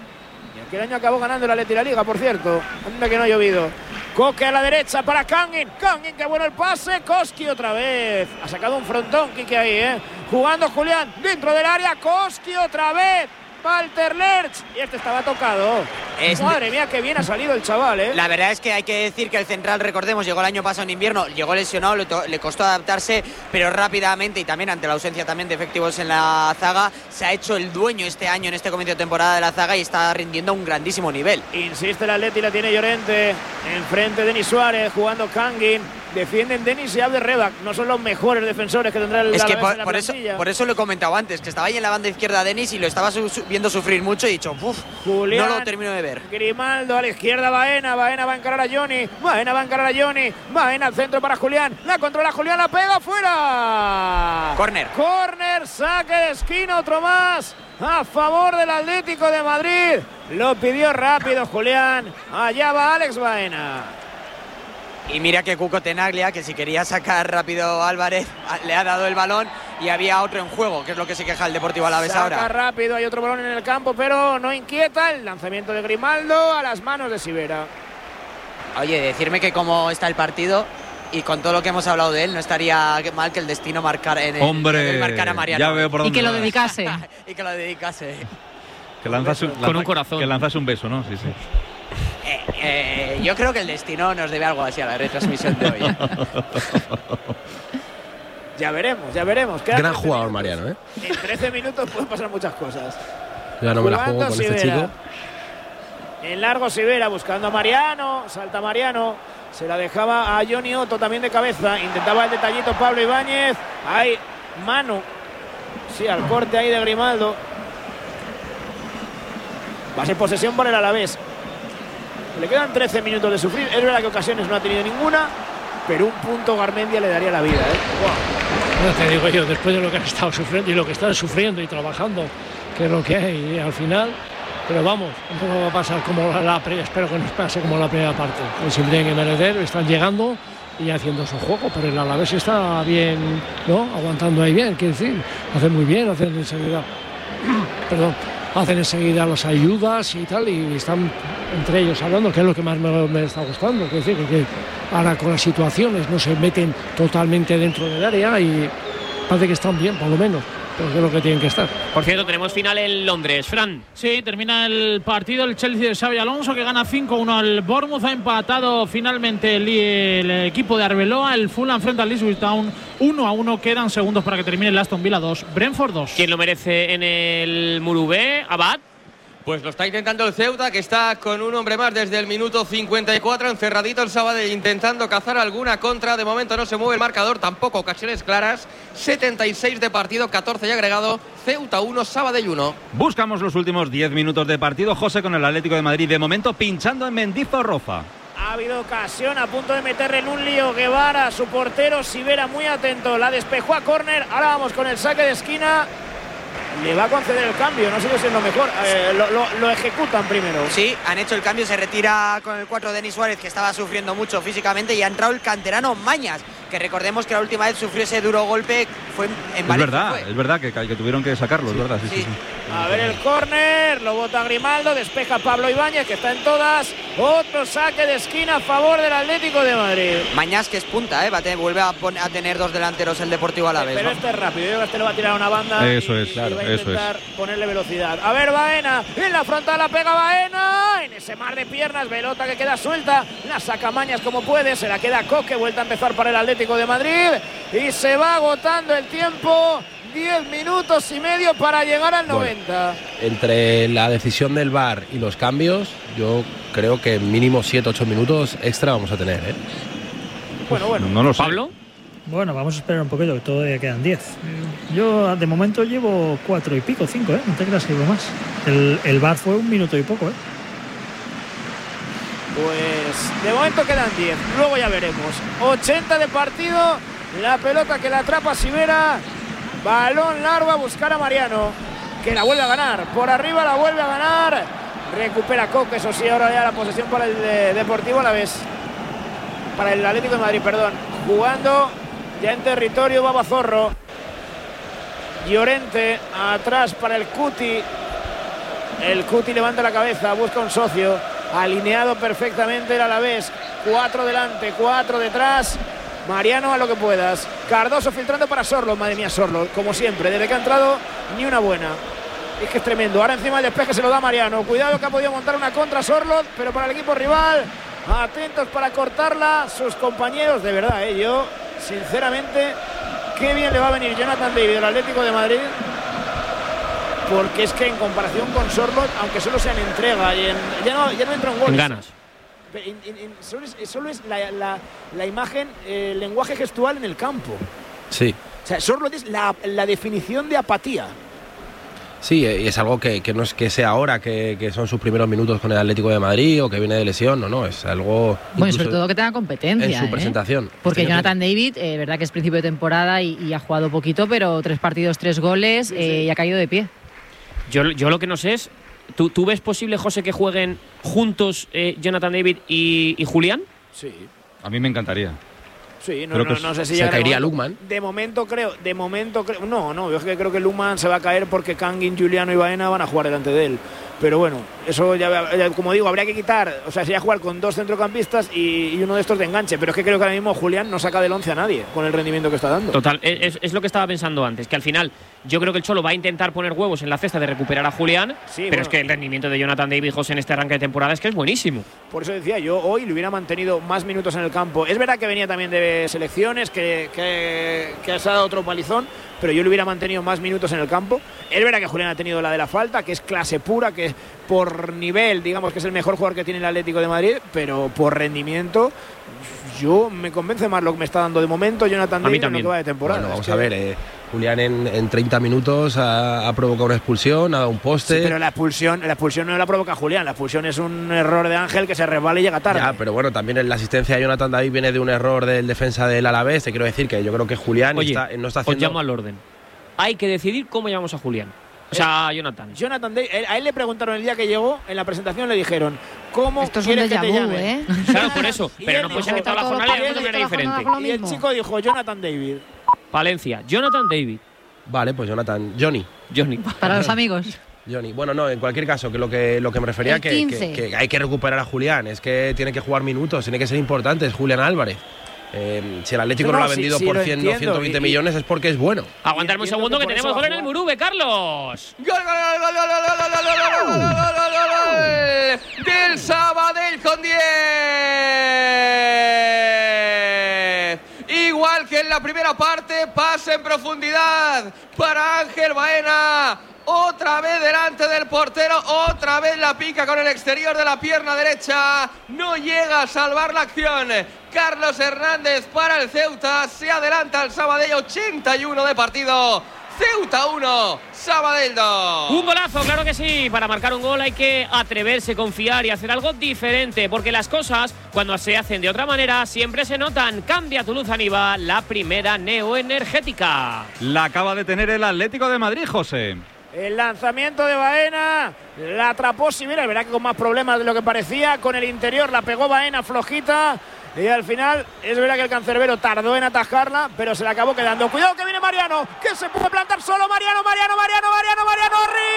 Y aquel año acabó ganando el Atleti la Liga, por cierto. Anda que no ha llovido. Coque a la derecha para Kangin. Kangin, qué bueno el pase. Koski otra vez. Ha sacado un frontón, Kike ahí, ¿eh? Jugando Julián dentro del área. Koski otra vez. Walter Lerch. Y este estaba tocado. Es... Madre mía, qué bien ha salido el chaval, ¿eh? La verdad es que hay que decir que el central, recordemos, llegó el año pasado en invierno, llegó lesionado, le, le costó adaptarse, pero rápidamente y también ante la ausencia también de efectivos en la zaga, se ha hecho el dueño este año en este comienzo de temporada de la zaga y está rindiendo a un grandísimo nivel. Insiste el Atleti, la tiene Llorente. Enfrente Denis Suárez, jugando Kangin. Defienden Denis y Abder Rebac. No son los mejores defensores que tendrá el Es que por, en la por, eso, por eso lo he comentado antes, que estaba ahí en la banda izquierda Denis y lo estaba su, su, viendo sufrir mucho y he dicho, uff, no lo termino de ver. Grimaldo a la izquierda, Baena. Baena va a encarar a Johnny. Baena va a encarar a Johnny. Baena al centro para Julián. La controla Julián, la pega fuera. Corner. Corner, saque de esquina, otro más a favor del Atlético de Madrid. Lo pidió rápido Julián. Allá va Alex Baena. Y mira que Cuco Tenaglia, que si quería sacar rápido Álvarez, le ha dado el balón y había otro en juego, que es lo que se queja el Deportivo Alavés ahora. Saca rápido, hay otro balón en el campo, pero no inquieta el lanzamiento de Grimaldo a las manos de Sivera. Oye, decirme que cómo está el partido y con todo lo que hemos hablado de él, no estaría mal que el destino marcara en el, Hombre, en el marcar a Mariano. Ya veo por dónde y que lo dedicase. y que lo dedicase. Que lanzase un, con un corazón. Que lanzase un beso, ¿no? Sí, sí. Eh, eh, yo creo que el destino nos debe algo así a la retransmisión de hoy. Ya veremos, ya veremos. Queda gran jugador minutos. Mariano, ¿eh? En trece minutos pueden pasar muchas cosas. Ya no me la juego con Sivera. este chico. En largo Sivera buscando a Mariano. Salta Mariano. Se la dejaba a Johnny Otto también de cabeza. Intentaba el detallito Pablo Ibáñez. Hay mano. Sí, al corte ahí de Grimaldo. Va a ser posesión por el Alavés. Le quedan trece minutos de sufrir. Es verdad que ocasiones no ha tenido ninguna, pero un punto Garmendia le daría la vida, ¿eh? Wow. No te digo yo, después de lo que han estado sufriendo y lo que están sufriendo y trabajando, que es lo que hay al final. Pero vamos, no va a pasar como la, la espero que no pase como la primera parte. Pues si tienen que merecer, están llegando y haciendo su juego, pero el Alavés está bien, ¿no? Aguantando ahí bien, quiero decir, hacen muy bien, hacen enseguida. Perdón. Hacen enseguida las ayudas y tal, y están entre ellos hablando, que es lo que más me, me está gustando. Es decir, que ahora con las situaciones no se meten totalmente dentro del área y parece que están bien, por lo menos, porque es lo que tienen que estar. Por cierto, tenemos final en Londres, Fran. Sí, termina el partido, el Chelsea de Xabi Alonso, que gana cinco uno al Bournemouth. Ha empatado finalmente el, el equipo de Arbeloa. El Fulham frente al Ipswich Town uno a uno. Quedan segundos para que termine el Aston Villa dos, Brentford dos. ¿Quién lo merece en el Murubé? ¿Abad? Pues lo está intentando el Ceuta, que está con un hombre más desde el minuto cincuenta y cuatro, encerradito el Sabadell, intentando cazar alguna contra. De momento no se mueve el marcador, tampoco ocasiones claras. setenta y seis de partido, catorce y agregado. Ceuta uno, Sabadell uno. Buscamos los últimos diez minutos de partido. José con el Atlético de Madrid, de momento pinchando en Mendizorroza. Ha habido ocasión, a punto de meterle en un lío Guevara, su portero Sivera muy atento, la despejó a córner. Ahora vamos con el saque de esquina. Le va a conceder el cambio, no sé si es lo mejor. Eh, lo, lo, lo ejecutan primero. Sí, han hecho el cambio, se retira con el cuatro Denis Suárez, que estaba sufriendo mucho físicamente, y ha entrado el canterano Mañas, que recordemos que la última vez sufrió ese duro golpe, fue en, en Valencia. Es verdad, fue. es verdad que, que tuvieron que sacarlo, sí, es verdad. Sí, sí. Sí, sí. A ver el córner, lo bota Grimaldo, despeja Pablo Ibáñez, que está en todas. Otro saque de esquina a favor del Atlético de Madrid. Mañas, que es punta, ¿eh? Va a tener, vuelve a, poner, a tener dos delanteros el Deportivo Alavés. Pero ¿no? Este es rápido, yo creo que este le va a tirar a una banda. Eso y, es, claro, y va a eso intentar es. ponerle velocidad. A ver, Baena, en la frontal la pega Baena. en ese mar de piernas, pelota que queda suelta, la saca Mañas como puede, se la queda Coque, vuelta a empezar para el Atlético de Madrid y se va agotando el tiempo. diez minutos y medio para llegar al noventa. Bueno, entre la decisión del V A R y los cambios, yo creo que mínimo siete ocho minutos extra vamos a tener, ¿eh? Bueno, bueno. No lo sé. ¿Pablo? Bueno, vamos a esperar un poquito, que todavía quedan diez. Yo de momento llevo cuatro y pico, cinco, ¿eh? No te creas que llevo más. El, el V A R fue un minuto y poco, ¿eh? Pues de momento quedan diez, luego ya veremos. ochenta de partido, la pelota que la atrapa Sivera, balón largo a buscar a Mariano, que la vuelve a ganar, por arriba la vuelve a ganar, recupera Coque, eso sí, ahora ya la posesión para el de Deportivo Alavés, para el Atlético de Madrid, perdón, jugando ya en territorio Babazorro. Llorente atrás para el Cuti, el Cuti levanta la cabeza, busca un socio, alineado perfectamente el Alavés, cuatro delante, cuatro detrás. Mariano a lo que puedas, Cardoso filtrando para Sorlo, madre mía Sorlo, como siempre, desde que ha entrado ni una buena, es que es tremendo. Ahora encima el despeje se lo da Mariano, cuidado que ha podido montar una contra Sorlo, pero para el equipo rival, atentos para cortarla sus compañeros, de verdad, ¿eh? Yo sinceramente, qué bien le va a venir Jonathan David del Atlético de Madrid, porque es que en comparación con Sorlo, aunque solo sea en entrega y en, ya, no, ya no entra en goles, en ganas. En, en, en, solo es, solo es la, la, la imagen, el lenguaje gestual en el campo. Sí. O sea, Sorlo es la, la definición de apatía. Sí, y es algo que, que no es que sea ahora, que, que son sus primeros minutos con el Atlético de Madrid o que viene de lesión, no, no, es algo... Bueno, sobre todo que tenga competencia. En su ¿eh? presentación. Porque Jonathan David, eh, verdad que es principio de temporada y, y ha jugado poquito, pero tres partidos, tres goles, sí, sí. Eh, y ha caído de pie. Yo, yo lo que no sé es, ¿tú, ¿tú ves posible, José, que jueguen juntos eh, Jonathan David y, y Julián? Sí. A mí me encantaría. Sí, no, no, no sé si se caería Lukman. De momento creo, de momento creo, no, no, yo es que creo que Lukman se va a caer porque Kangin, Juliano y Baena van a jugar delante de él. Pero bueno, eso ya, ya como digo, habría que quitar, o sea, sería jugar con dos centrocampistas y, y uno de estos de enganche, pero es que creo que ahora mismo Julián no saca del once a nadie con el rendimiento que está dando. Total, es, es lo que estaba pensando antes, que al final yo creo que el Cholo va a intentar poner huevos en la cesta de recuperar a Julián, sí, pero bueno, es que el rendimiento de Jonathan David, José, en este arranque de temporada es que es buenísimo. Por eso decía, yo hoy le hubiera mantenido más minutos en el campo. Es verdad que venía también de selecciones, que, que, que se ha dado otro palizón, pero yo le hubiera mantenido más minutos en el campo. Es verdad que Julián ha tenido la de la falta, que es clase pura, que por nivel, digamos que es el mejor jugador que tiene el Atlético de Madrid, pero por rendimiento, yo me convence más lo que me está dando de momento Jonathan David en lo que va de temporada. Bueno, vamos es a que... ver, eh, Julián en, en treinta minutos ha, ha provocado una expulsión, ha dado un poste. Sí, pero la expulsión, la expulsión no la provoca Julián, la expulsión es un error de Ángel que se resbala y llega tarde. Ya, pero bueno, también la asistencia de Jonathan David viene de un error del defensa del Alavés. Te quiero decir que yo creo que Julián Oye, está, no está haciendo... os llamo al orden. Hay que decidir cómo llamamos a Julián. O sea, a Jonathan. Jonathan David, a él le preguntaron el día que llegó, en la presentación le dijeron, ¿cómo Esto es quieres un que te déjà vu, llame? ¿eh? Claro, por eso. Pero no puede ser que toda la jornada le de manera diferente. Y el chico dijo, Jonathan David. Valencia, Jonathan David. Vale, pues Jonathan, Johnny. Johnny. Para los amigos. Johnny. Bueno, no, en cualquier caso, que lo que, lo que me refería que, que, que hay que recuperar a Julián, es que tiene que jugar minutos, tiene que ser importante, es Julián Álvarez. Eh, si el Atlético no, no lo ha vendido sí, sí, por cien o ciento veinte y, millones es porque es bueno. Aguantarme un segundo que tenemos gol en el Murube, Carlos. ¡Gol, gol, gol, gol, gol, gol, gol, gol, gol, gol, gol! Del Sabadell con diez. Igual que en la primera parte, pase en profundidad para Ángel Baena. Otra vez delante del portero, otra vez la pica con el exterior de la pierna derecha. No llega a salvar la acción. Carlos Hernández para el Ceuta. Se adelanta el Sabadell, ochenta y uno de partido. Ceuta uno, Sabadell dos. Un golazo, claro que sí. Para marcar un gol hay que atreverse, confiar y hacer algo diferente, porque las cosas, cuando se hacen de otra manera, siempre se notan. Cambia tu luz Aniva, la primera neoenergética. La acaba de tener el Atlético de Madrid, José. El lanzamiento de Baena, la atrapó Sivera, es verdad que con más problemas de lo que parecía, con el interior la pegó Baena flojita y al final es verdad que el cancerbero tardó en atajarla, pero se la acabó quedando. Cuidado que viene Mariano, que se puede plantar solo Mariano, Mariano, Mariano, Mariano, Mariano,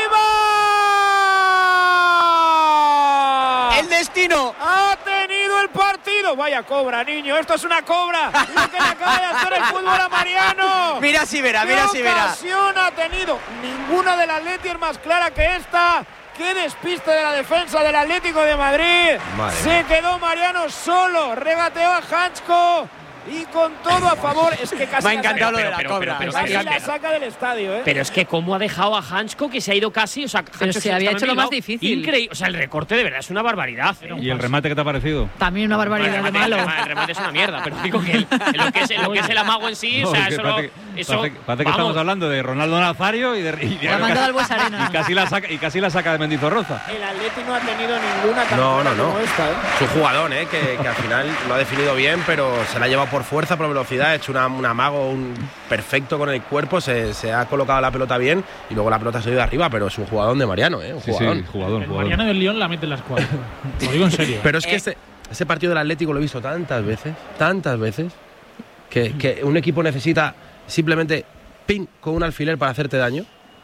arriba. El destino ha tenido el partido. Vaya cobra, niño, esto es una cobra. Lo que le acaba de hacer el fútbol a Mariano. Mira Sivera, mira Sivera. ¿Qué ocasión ha tenido? Ninguna de las Atleti es más clara que esta. ¡Qué despiste de la defensa del Atlético de Madrid! Madre Se mía. quedó Mariano solo, regateó a Hanchko. Y con todo a favor, es que casi me ha encantado lo de la pero, cobra. pero, pero, casi pero, la saca del estadio, ¿eh? Pero es que cómo ha dejado a Hanchko, que se ha ido casi, o sea, Pero Hanchko se había estaba hecho lo en Bilbao. más difícil. Increíble, o sea, el recorte de verdad es una barbaridad. ¿eh? ¿Y el remate qué te ha parecido? También una barbaridad el remate, de malo. El remate, el remate es una mierda, pero digo que el, en lo, que es, en lo que es el amago en sí, No, o sea, es que eso, parece, lo, eso parece, parece que vamos. estamos hablando de Ronaldo Nazario y de, y, de, La mandó al Bues Arena. y casi la saca y casi la saca de Mendizorroza. El Atleti no ha tenido ninguna tan No, clara no, no. como esta, ¿eh? Es un jugador, ¿eh? Que, que al final lo ha definido bien, pero se la ha llevado por fuerza, por velocidad, ha hecho una, un amago un perfecto con el cuerpo, se, se ha colocado la pelota bien y luego la pelota se ha ido arriba, pero es un jugador de Mariano, ¿eh? Un Sí, jugador. sí, jugador, El jugador. Mariano del Lyon la mete en la escuadra. Lo digo en serio. Pero es que Eh. ese, ese partido del Atlético lo he visto tantas veces, tantas veces, que, que un equipo necesita simplemente pin con un alfiler para hacerte daño.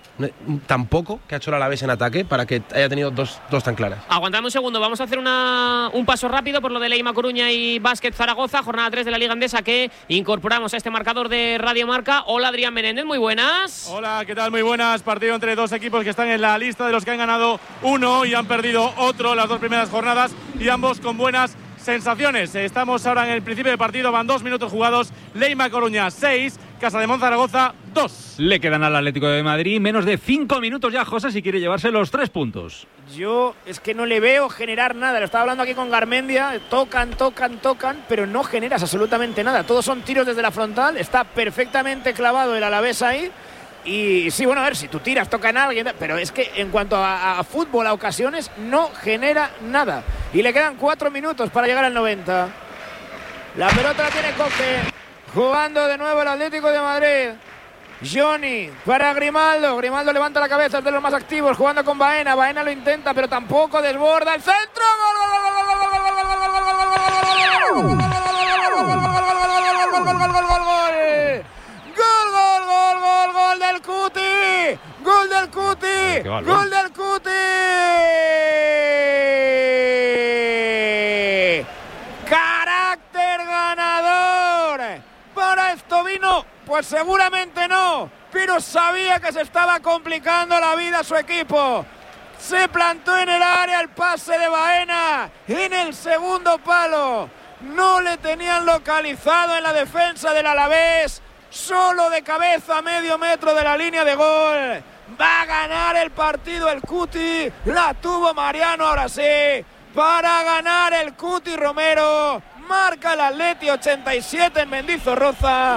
Tampoco que ha hecho el Alavés en ataque para que haya tenido dos, dos tan claras. Aguantadme un segundo, vamos a hacer una, un paso rápido por lo de Leima Coruña y Básquet Zaragoza, jornada tres de la Liga Endesa que incorporamos a este marcador de Radio Marca. Hola Adrián Menéndez, muy buenas. Hola, ¿qué tal? Muy buenas. Partido entre dos equipos que están en la lista de los que han ganado uno y han perdido otro las dos primeras jornadas y ambos con buenas sensaciones. Estamos ahora en el principio del partido, van dos minutos jugados. Leima Coruña seis, Casa de Monzaragoza dos. Le quedan al Atlético de Madrid menos de cinco minutos ya, José, si quiere llevarse los tres puntos. Yo es que no le veo generar nada. Lo estaba hablando aquí con Garmendia. Tocan, tocan, tocan, pero no generas absolutamente nada. Todos son tiros desde la frontal. Está perfectamente clavado el Alavés ahí. Y sí, bueno, a ver, si tú tiras, tocan a alguien, pero es que en cuanto a, a fútbol, a ocasiones, no genera nada. Y le quedan cuatro minutos para llegar al noventa. La pelota la tiene Coque. Jugando de nuevo el Atlético de Madrid. Johnny para Grimaldo. Grimaldo levanta la cabeza, es de los más activos, jugando con Baena. Baena lo intenta, pero tampoco desborda. ¡El centro! ¡Gol, gol, gol, gol, gol del Cuti! ¡Gol del Cuti! ¡Gol del Cuti! ¡Carácter ganador! ¿Para esto vino? Pues seguramente no, pero sabía que se estaba complicando la vida a su equipo. Se plantó en el área el pase de Baena en el segundo palo. No le tenían localizado en la defensa del Alavés. Solo de cabeza a medio metro de la línea de gol. Va a ganar el partido el Cuti. La tuvo Mariano ahora sí. Para ganar el Cuti Romero. Marca el Atleti ochenta y siete en Mendizorroza.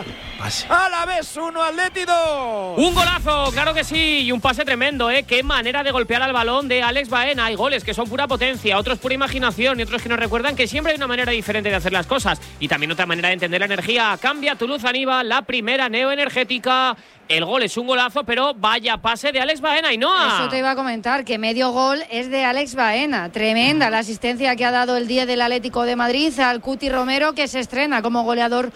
Alavés uno, Atleti dos. Un golazo, claro que sí, y un pase tremendo, ¿eh? Qué manera de golpear al balón de Alex Baena. Hay goles que son pura potencia, otros pura imaginación y otros que nos recuerdan que siempre hay una manera diferente de hacer las cosas. Y también otra manera de entender la energía. Cambia Toulouse Aníbal, la primera neoenergética. El gol es un golazo, pero vaya pase de Alex Baena, Ainhoa. Eso te iba a comentar, que medio gol es de Alex Baena. Tremenda la asistencia que ha dado el día del Atlético de Madrid al Cuti Romero, que se estrena como goleador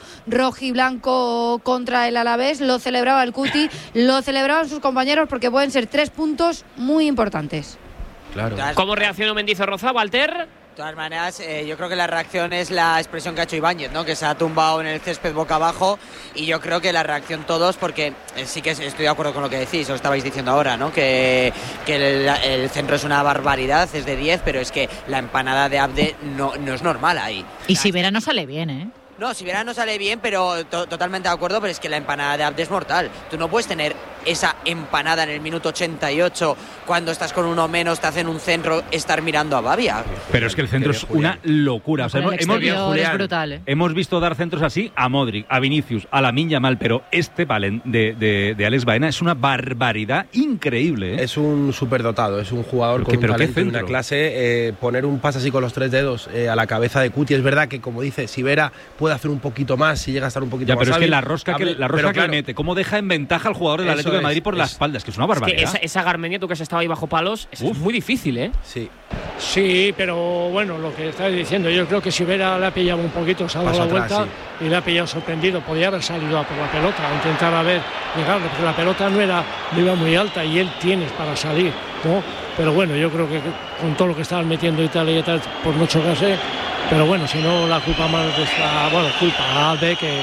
rojiblanco contra el Alavés. Lo celebraba el Cuti, lo celebraban sus compañeros porque pueden ser tres puntos muy importantes. Claro. ¿Cómo reaccionó Mendizorroza, Walter? De todas maneras, eh, yo creo que la reacción es la expresión que ha hecho Ibáñez, ¿no? Que se ha tumbado en el césped boca abajo, y yo creo que la reacción todos, porque eh, sí que estoy de acuerdo con lo que decís, os estabais diciendo ahora, ¿no? Que, que el, el centro es una barbaridad, es de diez, pero es que la empanada de Abde no, no es normal ahí. Y si Vera no sale bien, ¿eh? No, si Vera no sale bien, pero to totalmente de acuerdo, pero es que la empanada de Abde es mortal. Tú no puedes tener esa empanada en el minuto ochenta y ocho cuando estás con uno menos, te hacen un centro, estar mirando a Babia. Pero es que el centro es una locura. O sea, hemos, hemos, visto, es brutal, ¿eh? hemos visto dar centros así a Modric, a Vinicius, a Lamine Yamal, pero este Valen de, de, de Alex Baena es una barbaridad increíble, ¿eh? Es un superdotado, es un jugador con ¿Qué, un pero talento qué y una clase. Eh, poner un pase así con los tres dedos eh, a la cabeza de Cuti, es verdad que, como dice, si Vera puede hacer un poquito más, si llega a estar un poquito ya, más pero es hábil, que la rosca que, la rosca que claro, le mete, cómo deja en ventaja al jugador del Atlético de Madrid por es, la es, espalda, es que es una barbaridad. Es que esa, esa Garmendia, tú que has estado ahí bajo palos, es, es muy difícil, ¿eh? Sí. Sí, pero bueno, lo que estás diciendo, yo creo que si Vera le ha pillado un poquito, se ha dado la atrás, vuelta sí. y le ha pillado sorprendido. Podía haber salido a por la pelota, a intentar a ver, llegarle, porque la pelota no era, no iba muy alta y él tiene para salir, ¿no? Pero bueno, yo creo que con todo lo que estaban metiendo Italia y tal, por no chocarse, pero bueno, si no, la culpa más de esta, bueno, culpa a Alde, que,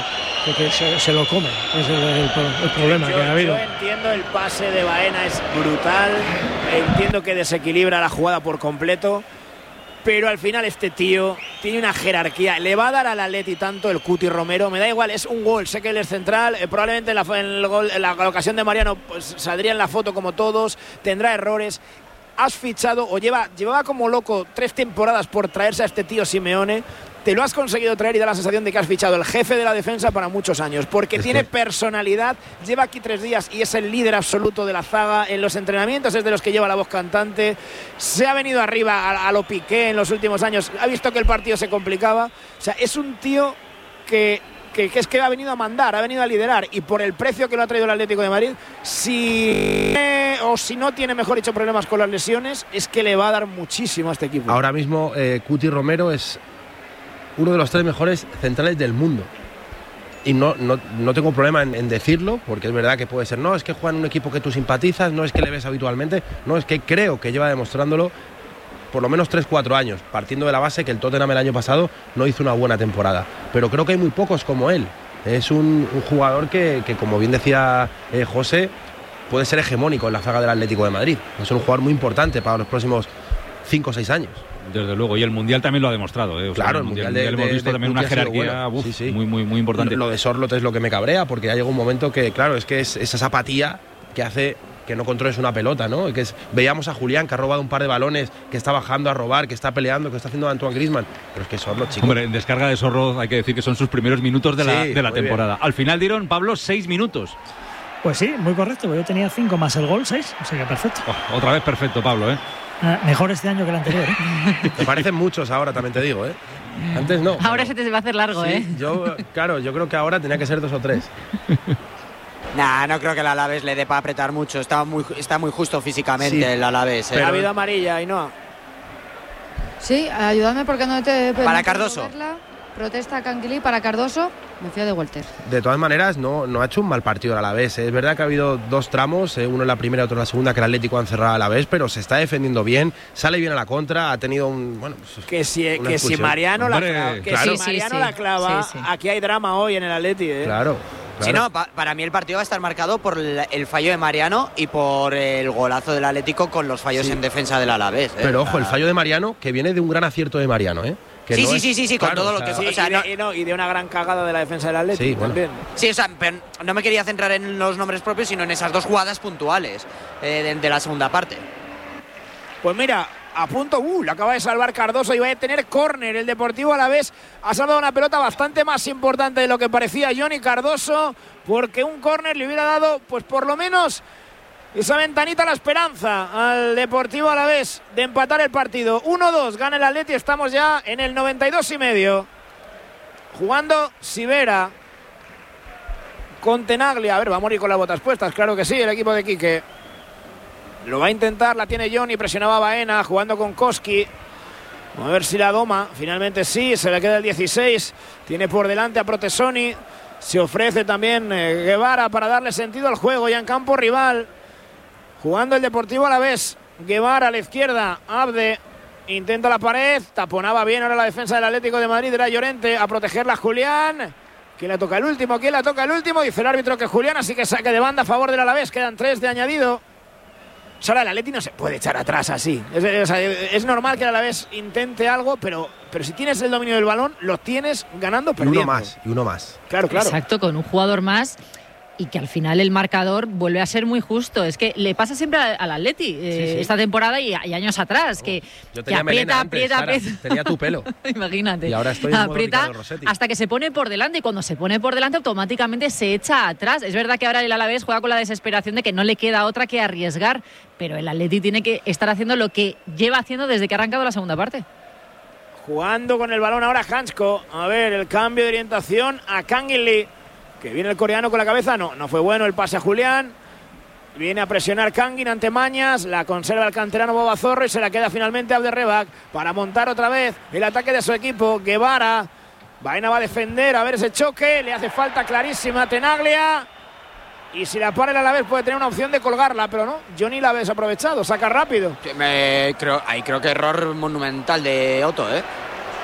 porque se, se lo comen. Es el, el, el problema yo, que ha habido. Yo entiendo el pase de Baena, es brutal. Entiendo que desequilibra la jugada por completo. Pero al final este tío tiene una jerarquía. Le va a dar al Atleti tanto el Cuti Romero. Me da igual, es un gol. Sé que él es central. Eh, probablemente en la, en, el gol, en la ocasión de Mariano pues, saldría en la foto como todos. Tendrá errores. Has fichado o lleva, llevaba como loco tres temporadas por traerse a este tío Simeone. Te lo has conseguido traer y da la sensación de que has fichado el jefe de la defensa para muchos años, porque es tiene que... personalidad, lleva aquí tres días y es el líder absoluto de la zaga. En los entrenamientos es de los que lleva la voz cantante. Se ha venido arriba a, a lo Piqué en los últimos años. Ha visto que el partido se complicaba. O sea, es un tío que, que, que es que ha venido a mandar, ha venido a liderar, y por el precio que lo ha traído el Atlético de Madrid, si eh, o si no tiene, mejor dicho, problemas con las lesiones, es que le va a dar muchísimo a este equipo. Ahora mismo eh, Cuti Romero es uno de los tres mejores centrales del mundo. Y no, no, no tengo problema en, en decirlo, porque es verdad que puede ser, no, es que juega en un equipo que tú simpatizas, no es que le ves habitualmente, no, es que creo que lleva demostrándolo por lo menos tres cuatro años, partiendo de la base que el Tottenham el año pasado no hizo una buena temporada. Pero creo que hay muy pocos como él. Es un, un jugador que, que, como bien decía eh, José, puede ser hegemónico en la zaga del Atlético de Madrid. Es un jugador muy importante para los próximos cinco o seis años. Desde luego, y el Mundial también lo ha demostrado. ¿eh? O claro, sea, el Mundial, mundial de, hemos visto de, también de una jerarquía bueno. uf, sí, sí. Muy, muy, muy importante. Lo, lo de Sorloth es lo que me cabrea, porque ya llega un momento que, claro, es que es esa apatía que hace que no controles una pelota, ¿no? Que es, veíamos a Julián, que ha robado un par de balones, que está bajando a robar, que está peleando, que está haciendo Antoine Griezmann, pero es que Sorloth, chicos. Hombre, en descarga de Sorloth hay que decir que son sus primeros minutos de la, sí, de la temporada. Bien. Al final dieron, Pablo, seis minutos. Pues sí, muy correcto, yo tenía cinco más el gol, seis, o sea que perfecto. Oh, otra vez perfecto, Pablo, ¿eh? Ah, mejor este año que el anterior, ¿eh? Me parecen muchos ahora, también te digo, ¿eh? Antes no. Ahora pero... se te va a hacer largo, sí, ¿eh? Yo, claro, yo creo que ahora tenía que ser dos o tres. Nah, no creo que el Alavés le dé para apretar mucho. Está muy, está muy justo físicamente sí, el Alavés. ¿eh? Pero ha habido amarilla y no. Sí, ayúdame porque no te... Para Cardoso. Verla. Protesta Canguilí para Cardoso. Me fío de Walter. De todas maneras, no, no ha hecho un mal partido el Alavés. Es verdad que ha habido dos tramos, eh, uno en la primera y otro en la segunda, que el Atlético han cerrado al Alavés, pero se está defendiendo bien, sale bien a la contra, ha tenido un... Bueno, pues, que si, que si Mariano, Hombre, la, clava, que claro. si Mariano sí, sí, la clava, sí, sí. Aquí hay drama hoy en el Atleti. ¿eh? Claro. Claro. Sí, no, pa para mí el partido va a estar marcado por el, el fallo de Mariano y por el golazo del Atlético con los fallos sí. en defensa del Alavés. ¿eh? Pero ojo, el fallo de Mariano, que viene de un gran acierto de Mariano, ¿eh? Que sí, no sí, es, sí, sí, sí, claro, con todo o lo que... sea, O sea, y, no, de, y, no, y de una gran cagada de la defensa del Atlético sí, bueno. también. Sí, o sea, pero no me quería centrar en los nombres propios, sino en esas dos jugadas puntuales eh, de, de la segunda parte. Pues mira, a punto, uh, lo acaba de salvar Cardoso y va a tener córner. El Deportivo Alavés ha salvado una pelota bastante más importante de lo que parecía Johnny Cardoso, porque un córner le hubiera dado, pues por lo menos, esa ventanita a la esperanza al Deportivo Alavés de empatar el partido. uno dos, gana el Atleti, estamos ya en el noventa y dos y medio. Jugando Sivera con Tenaglia. A ver, va a morir con las botas puestas, claro que sí, el equipo de Quique. Lo va a intentar, la tiene Johnny, presionaba a Baena, jugando con Koski. A ver si la doma, finalmente sí, se le queda el dieciséis. Tiene por delante a Protesoni. Se ofrece también eh, Guevara para darle sentido al juego ya en campo rival. Jugando el Deportivo Alavés. Guevara a la izquierda, Abde intenta la pared, taponaba bien ahora la defensa del Atlético de Madrid, era Llorente, a protegerla Julián. ¿Quién la toca el último? ¿Quién la toca el último? Dice el árbitro que Julián, así que saque de banda a favor del Alavés, quedan tres de añadido. Ahora el Atleti no se puede echar atrás así. Es, es, es normal que el Alavés intente algo, pero, pero si tienes el dominio del balón, lo tienes ganando, perdiendo. Y uno más, y uno más. Claro, claro. Exacto, con un jugador más. Y que al final el marcador vuelve a ser muy justo. Es que le pasa siempre al Atleti eh, sí, sí. esta temporada y, y años atrás. Que, Yo tenía que aprieta, antes, aprieta, Sara, aprieta. Tenía tu pelo. Imagínate. Y ahora estoy en aprieta hasta que se pone por delante. Y cuando se pone por delante, automáticamente se echa atrás. Es verdad que ahora el Alavés juega con la desesperación de que no le queda otra que arriesgar. Pero el Atleti tiene que estar haciendo lo que lleva haciendo desde que ha arrancado la segunda parte. Jugando con el balón ahora Hansko. A ver, el cambio de orientación a Canguilí. Que viene el coreano con la cabeza, no, no fue bueno el pase a Julián. Viene a presionar Kangin ante Mañas, la conserva el canterano Bobazorro y se la queda finalmente a Abderrebak para montar otra vez el ataque de su equipo. Guevara, Baena va a defender, a ver ese choque, le hace falta clarísima a Tenaglia. Y si la para el Alavés puede tener una opción de colgarla, pero no, Johnny la ha desaprovechado, saca rápido. Me, creo, ahí creo que error monumental de Otto, ¿eh?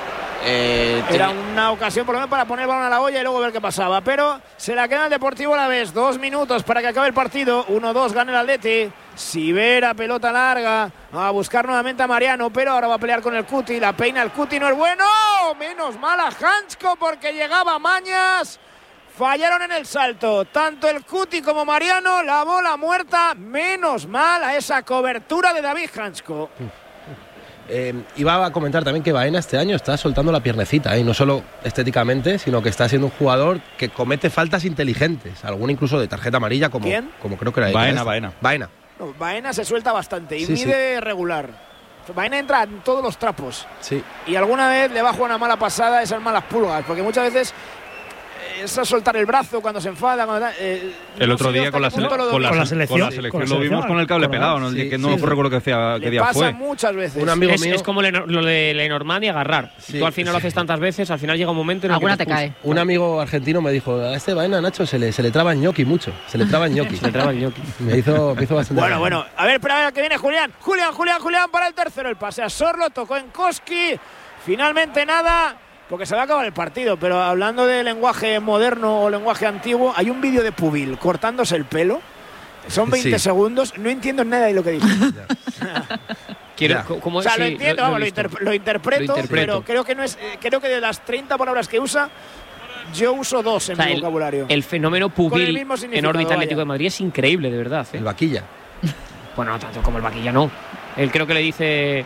Eh, Era una ocasión por lo menos para poner el balón a la olla y luego ver qué pasaba. Pero se la queda el Deportivo Alavés. Dos minutos para que acabe el partido. uno dos, gana el Atleti. Sivera, pelota larga. A buscar nuevamente a Mariano, pero ahora va a pelear con el Cuti. La peina el Cuti, no es bueno. Menos mal a Hansko porque llegaba Mañas. Fallaron en el salto. Tanto el Cuti como Mariano. La bola muerta. Menos mal a esa cobertura de David Hansko. Eh, iba a comentar también que Baena este año está soltando la piernecita, ¿eh? No solo estéticamente, sino que está siendo un jugador que comete faltas inteligentes, alguna incluso de tarjeta amarilla, como, ¿Quién? como creo que era Baena, Baena. Baena. No, Baena se suelta bastante y Sí, mide regular. Baena entra en todos los trapos. Sí. Y alguna vez le baja una mala pasada esas malas pulgas, porque muchas veces es a soltar el brazo cuando se enfada. Cuando, eh, el no otro sé día con la, hasta qué punto sele- lo con, la, domina. con la selección, con la selección, lo vimos con el cable pelado, ¿no? El día Sí, que no sí, recuerdo qué, hacía, qué Le día pasa fue. muchas veces. Un amigo es, mío, es como le- lo de Lenormand y agarrar. Sí, Tú al final lo sí. haces tantas veces, al final llega un momento en el Alguna que te cae. un amigo argentino me dijo, a este Baena, Nacho, se le, se le traba el ñoqui mucho, se le traba el ñoqui. Se le traba el ñoqui. Me hizo, me hizo bastante Bueno, daño. bueno, a ver, espera, a ver que viene Julián. Julián, Julián, Julián para el tercero. El pase a Sorlo, tocó en Koski. Finalmente nada, porque se va a acabar el partido. Pero hablando de lenguaje moderno o lenguaje antiguo, hay un vídeo de Pubil cortándose el pelo. Son veinte Sí. segundos. No entiendo nada de lo que dice. Quiero, Ya. co- ¿cómo O sea, sí, lo entiendo, vamos, lo, he visto. interp- lo interpreto, Lo interpreto. pero creo que no es. eh, creo que de las treinta palabras que usa, yo uso dos en O sea, mi el, vocabulario. el fenómeno Con el Pubil mismo en significado, órbita vaya. Atlético de Madrid es increíble, de verdad. ¿eh? El vaquilla. Bueno, no tanto como el vaquilla, no. Él creo que le dice...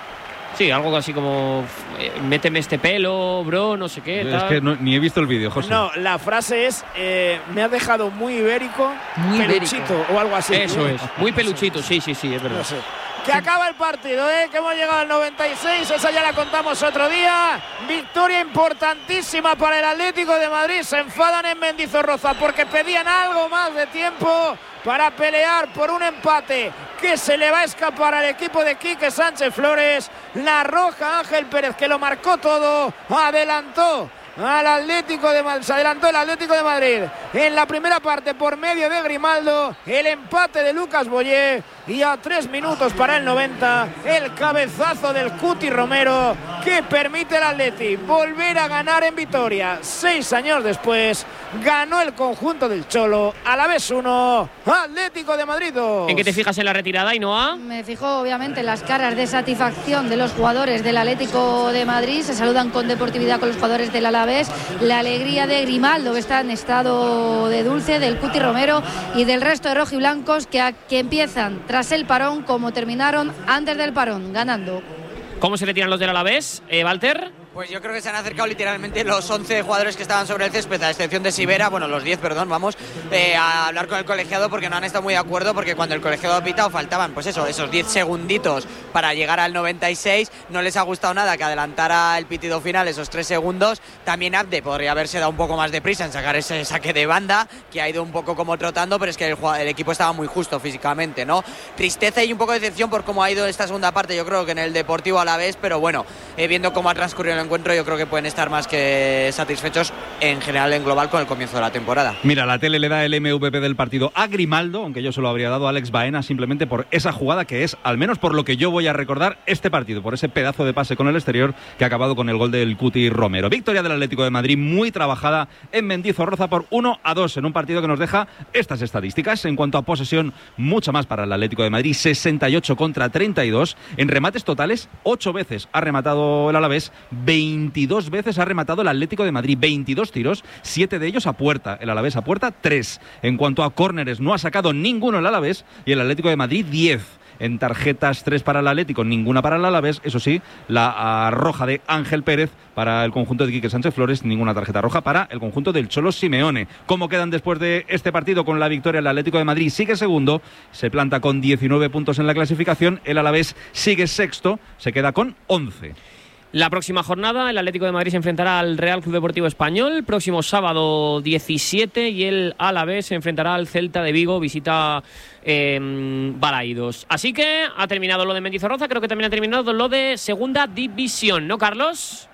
Sí, algo así como... eh, méteme este pelo, bro, no sé qué, Es tal. que no- ni he visto el vídeo, José. No, la frase es: eh, me has dejado muy ibérico, Muy peluchito ibérico. o algo así. Eso es. Muy peluchito, sí, sí, sí, es verdad. No sé. Que acaba el partido, ¿eh? Que hemos llegado al noventa y seis, esa ya la contamos otro día. Victoria importantísima para el Atlético de Madrid. Se enfadan en Mendizorroza porque pedían algo más de tiempo para pelear por un empate que se le va a escapar al equipo de Quique Sánchez Flores. La roja Ángel Pérez, que lo marcó todo, adelantó al Atlético de Madrid, se adelantó el Atlético de Madrid en la primera parte por medio de Grimaldo. El empate de Lucas Boyé y a tres minutos para el noventa el cabezazo del Cuti Romero que permite al Atleti volver a ganar en Vitoria. Seis años después ganó el conjunto del Cholo. Alavés uno, Atlético de Madrid dos. ¿En qué te fijas en la retirada, Ainhoa? Me fijo obviamente en las caras de satisfacción de los jugadores del Atlético de Madrid. Se saludan con deportividad con los jugadores del Alavés. La alegría de Grimaldo, que está en estado de dulce, del Cuti Romero y del resto de rojiblancos que, a, que empiezan tras el parón como terminaron antes del parón, ganando. ¿Cómo se retiran los del Alavés, eh, Walter? Pues yo creo que se han acercado literalmente los once jugadores que estaban sobre el césped, a excepción de Sivera, bueno, los diez, perdón, vamos, eh, a hablar con el colegiado porque no han estado muy de acuerdo, porque cuando el colegiado ha pitado faltaban, pues eso, esos diez segunditos para llegar al noventa y seis, no les ha gustado nada que adelantara el pitido final esos tres segundos. También Abde podría haberse dado un poco más de prisa en sacar ese saque de banda, que ha ido un poco como trotando, pero es que el, el equipo estaba muy justo físicamente, ¿no? Tristeza y un poco de decepción por cómo ha ido esta segunda parte, yo creo que en el Deportivo Alavés, pero bueno, eh, viendo cómo ha transcurrido el encuentro, yo creo que pueden estar más que satisfechos en general, en global, con el comienzo de la temporada. Mira, la tele le da el M V P del partido a Grimaldo, aunque yo se lo habría dado a Alex Baena simplemente por esa jugada que es, al menos por lo que yo voy a recordar, este partido, por ese pedazo de pase con el exterior que ha acabado con el gol del Cuti Romero. Victoria del Atlético de Madrid muy trabajada en Mendizorroza por uno a dos en un partido que nos deja estas estadísticas. En cuanto a posesión, mucha más para el Atlético de Madrid, sesenta y ocho contra treinta y dos. En remates totales, ocho veces ha rematado el Alavés, veintidós veces ha rematado el Atlético de Madrid, veintidós tiros, siete de ellos a puerta, el Alavés a puerta, tres. En cuanto a córneres, no ha sacado ninguno el Alavés y el Atlético de Madrid, diez. En tarjetas, tres para el Atlético, ninguna para el Alavés. Eso sí, la uh, roja de Ángel Pérez para el conjunto de Quique Sánchez Flores, ninguna tarjeta roja para el conjunto del Cholo Simeone. ¿Cómo quedan después de este partido con la victoria el Atlético de Madrid? Sigue segundo, se planta con diecinueve puntos en la clasificación. El Alavés sigue sexto, se queda con once. La próxima jornada, el Atlético de Madrid se enfrentará al Real Club Deportivo Español. Próximo sábado diecisiete y el Alavés se enfrentará al Celta de Vigo. Visita eh, Balaidos. Así que ha terminado lo de Mendizorroza. Creo que también ha terminado lo de Segunda División, ¿no, Carlos?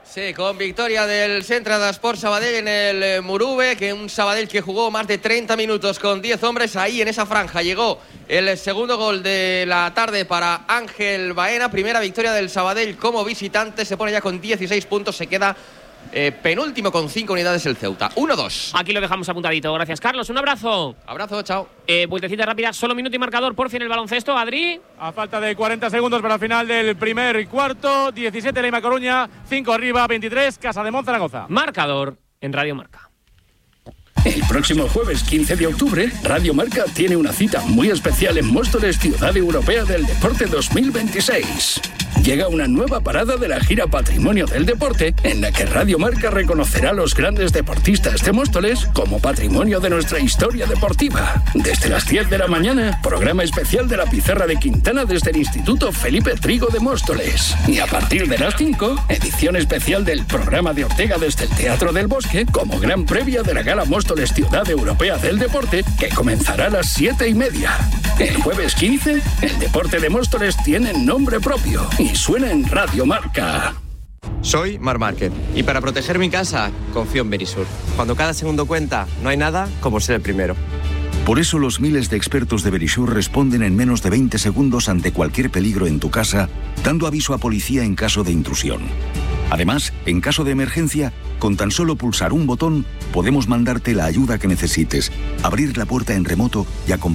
Sí, con victoria del Centre d'Esport Sabadell en el Murube, que un Sabadell que jugó más de treinta minutos con diez hombres. Ahí en esa franja llegó el segundo gol de la tarde para Ángel Baena. Primera victoria del Sabadell como visitante, se pone ya con dieciséis puntos, se queda eh, penúltimo con cinco unidades el Ceuta. uno dos. Aquí lo dejamos apuntadito. Gracias, Carlos. Un abrazo. Abrazo, chao. Eh, vueltecita rápida, solo minuto y marcador por fin el baloncesto. Adri. A falta de cuarenta segundos para el final del primer cuarto. diecisiete Leima Coruña, cinco arriba, veintitrés Casa de Zaragoza. Marcador en Radio Marca. El próximo jueves quince de octubre, Radio Marca tiene una cita muy especial en Móstoles, Ciudad Europea del Deporte dos mil veintiséis. Llega una nueva parada de la gira Patrimonio del Deporte, en la que Radio Marca reconocerá a los grandes deportistas de Móstoles como patrimonio de nuestra historia deportiva. Desde las diez de la mañana, programa especial de la Pizarra de Quintana desde el Instituto Felipe Trigo de Móstoles. Y a partir de las cinco, edición especial del programa de Ortega desde el Teatro del Bosque, como gran previa de la Gala Móstoles Ciudad Europea del Deporte, que comenzará a las siete y media. El jueves quince, el deporte de Móstoles tiene nombre propio y suena en Radio Marca. Soy Mar Márquez y para proteger mi casa confío en Verisur. Cuando cada segundo cuenta, no hay nada como ser el primero. Por eso los miles de expertos de Verisur responden en menos de veinte segundos ante cualquier peligro en tu casa, dando aviso a policía en caso de intrusión. Además, en caso de emergencia, con tan solo pulsar un botón, podemos mandarte la ayuda que necesites, abrir la puerta en remoto y acompañarte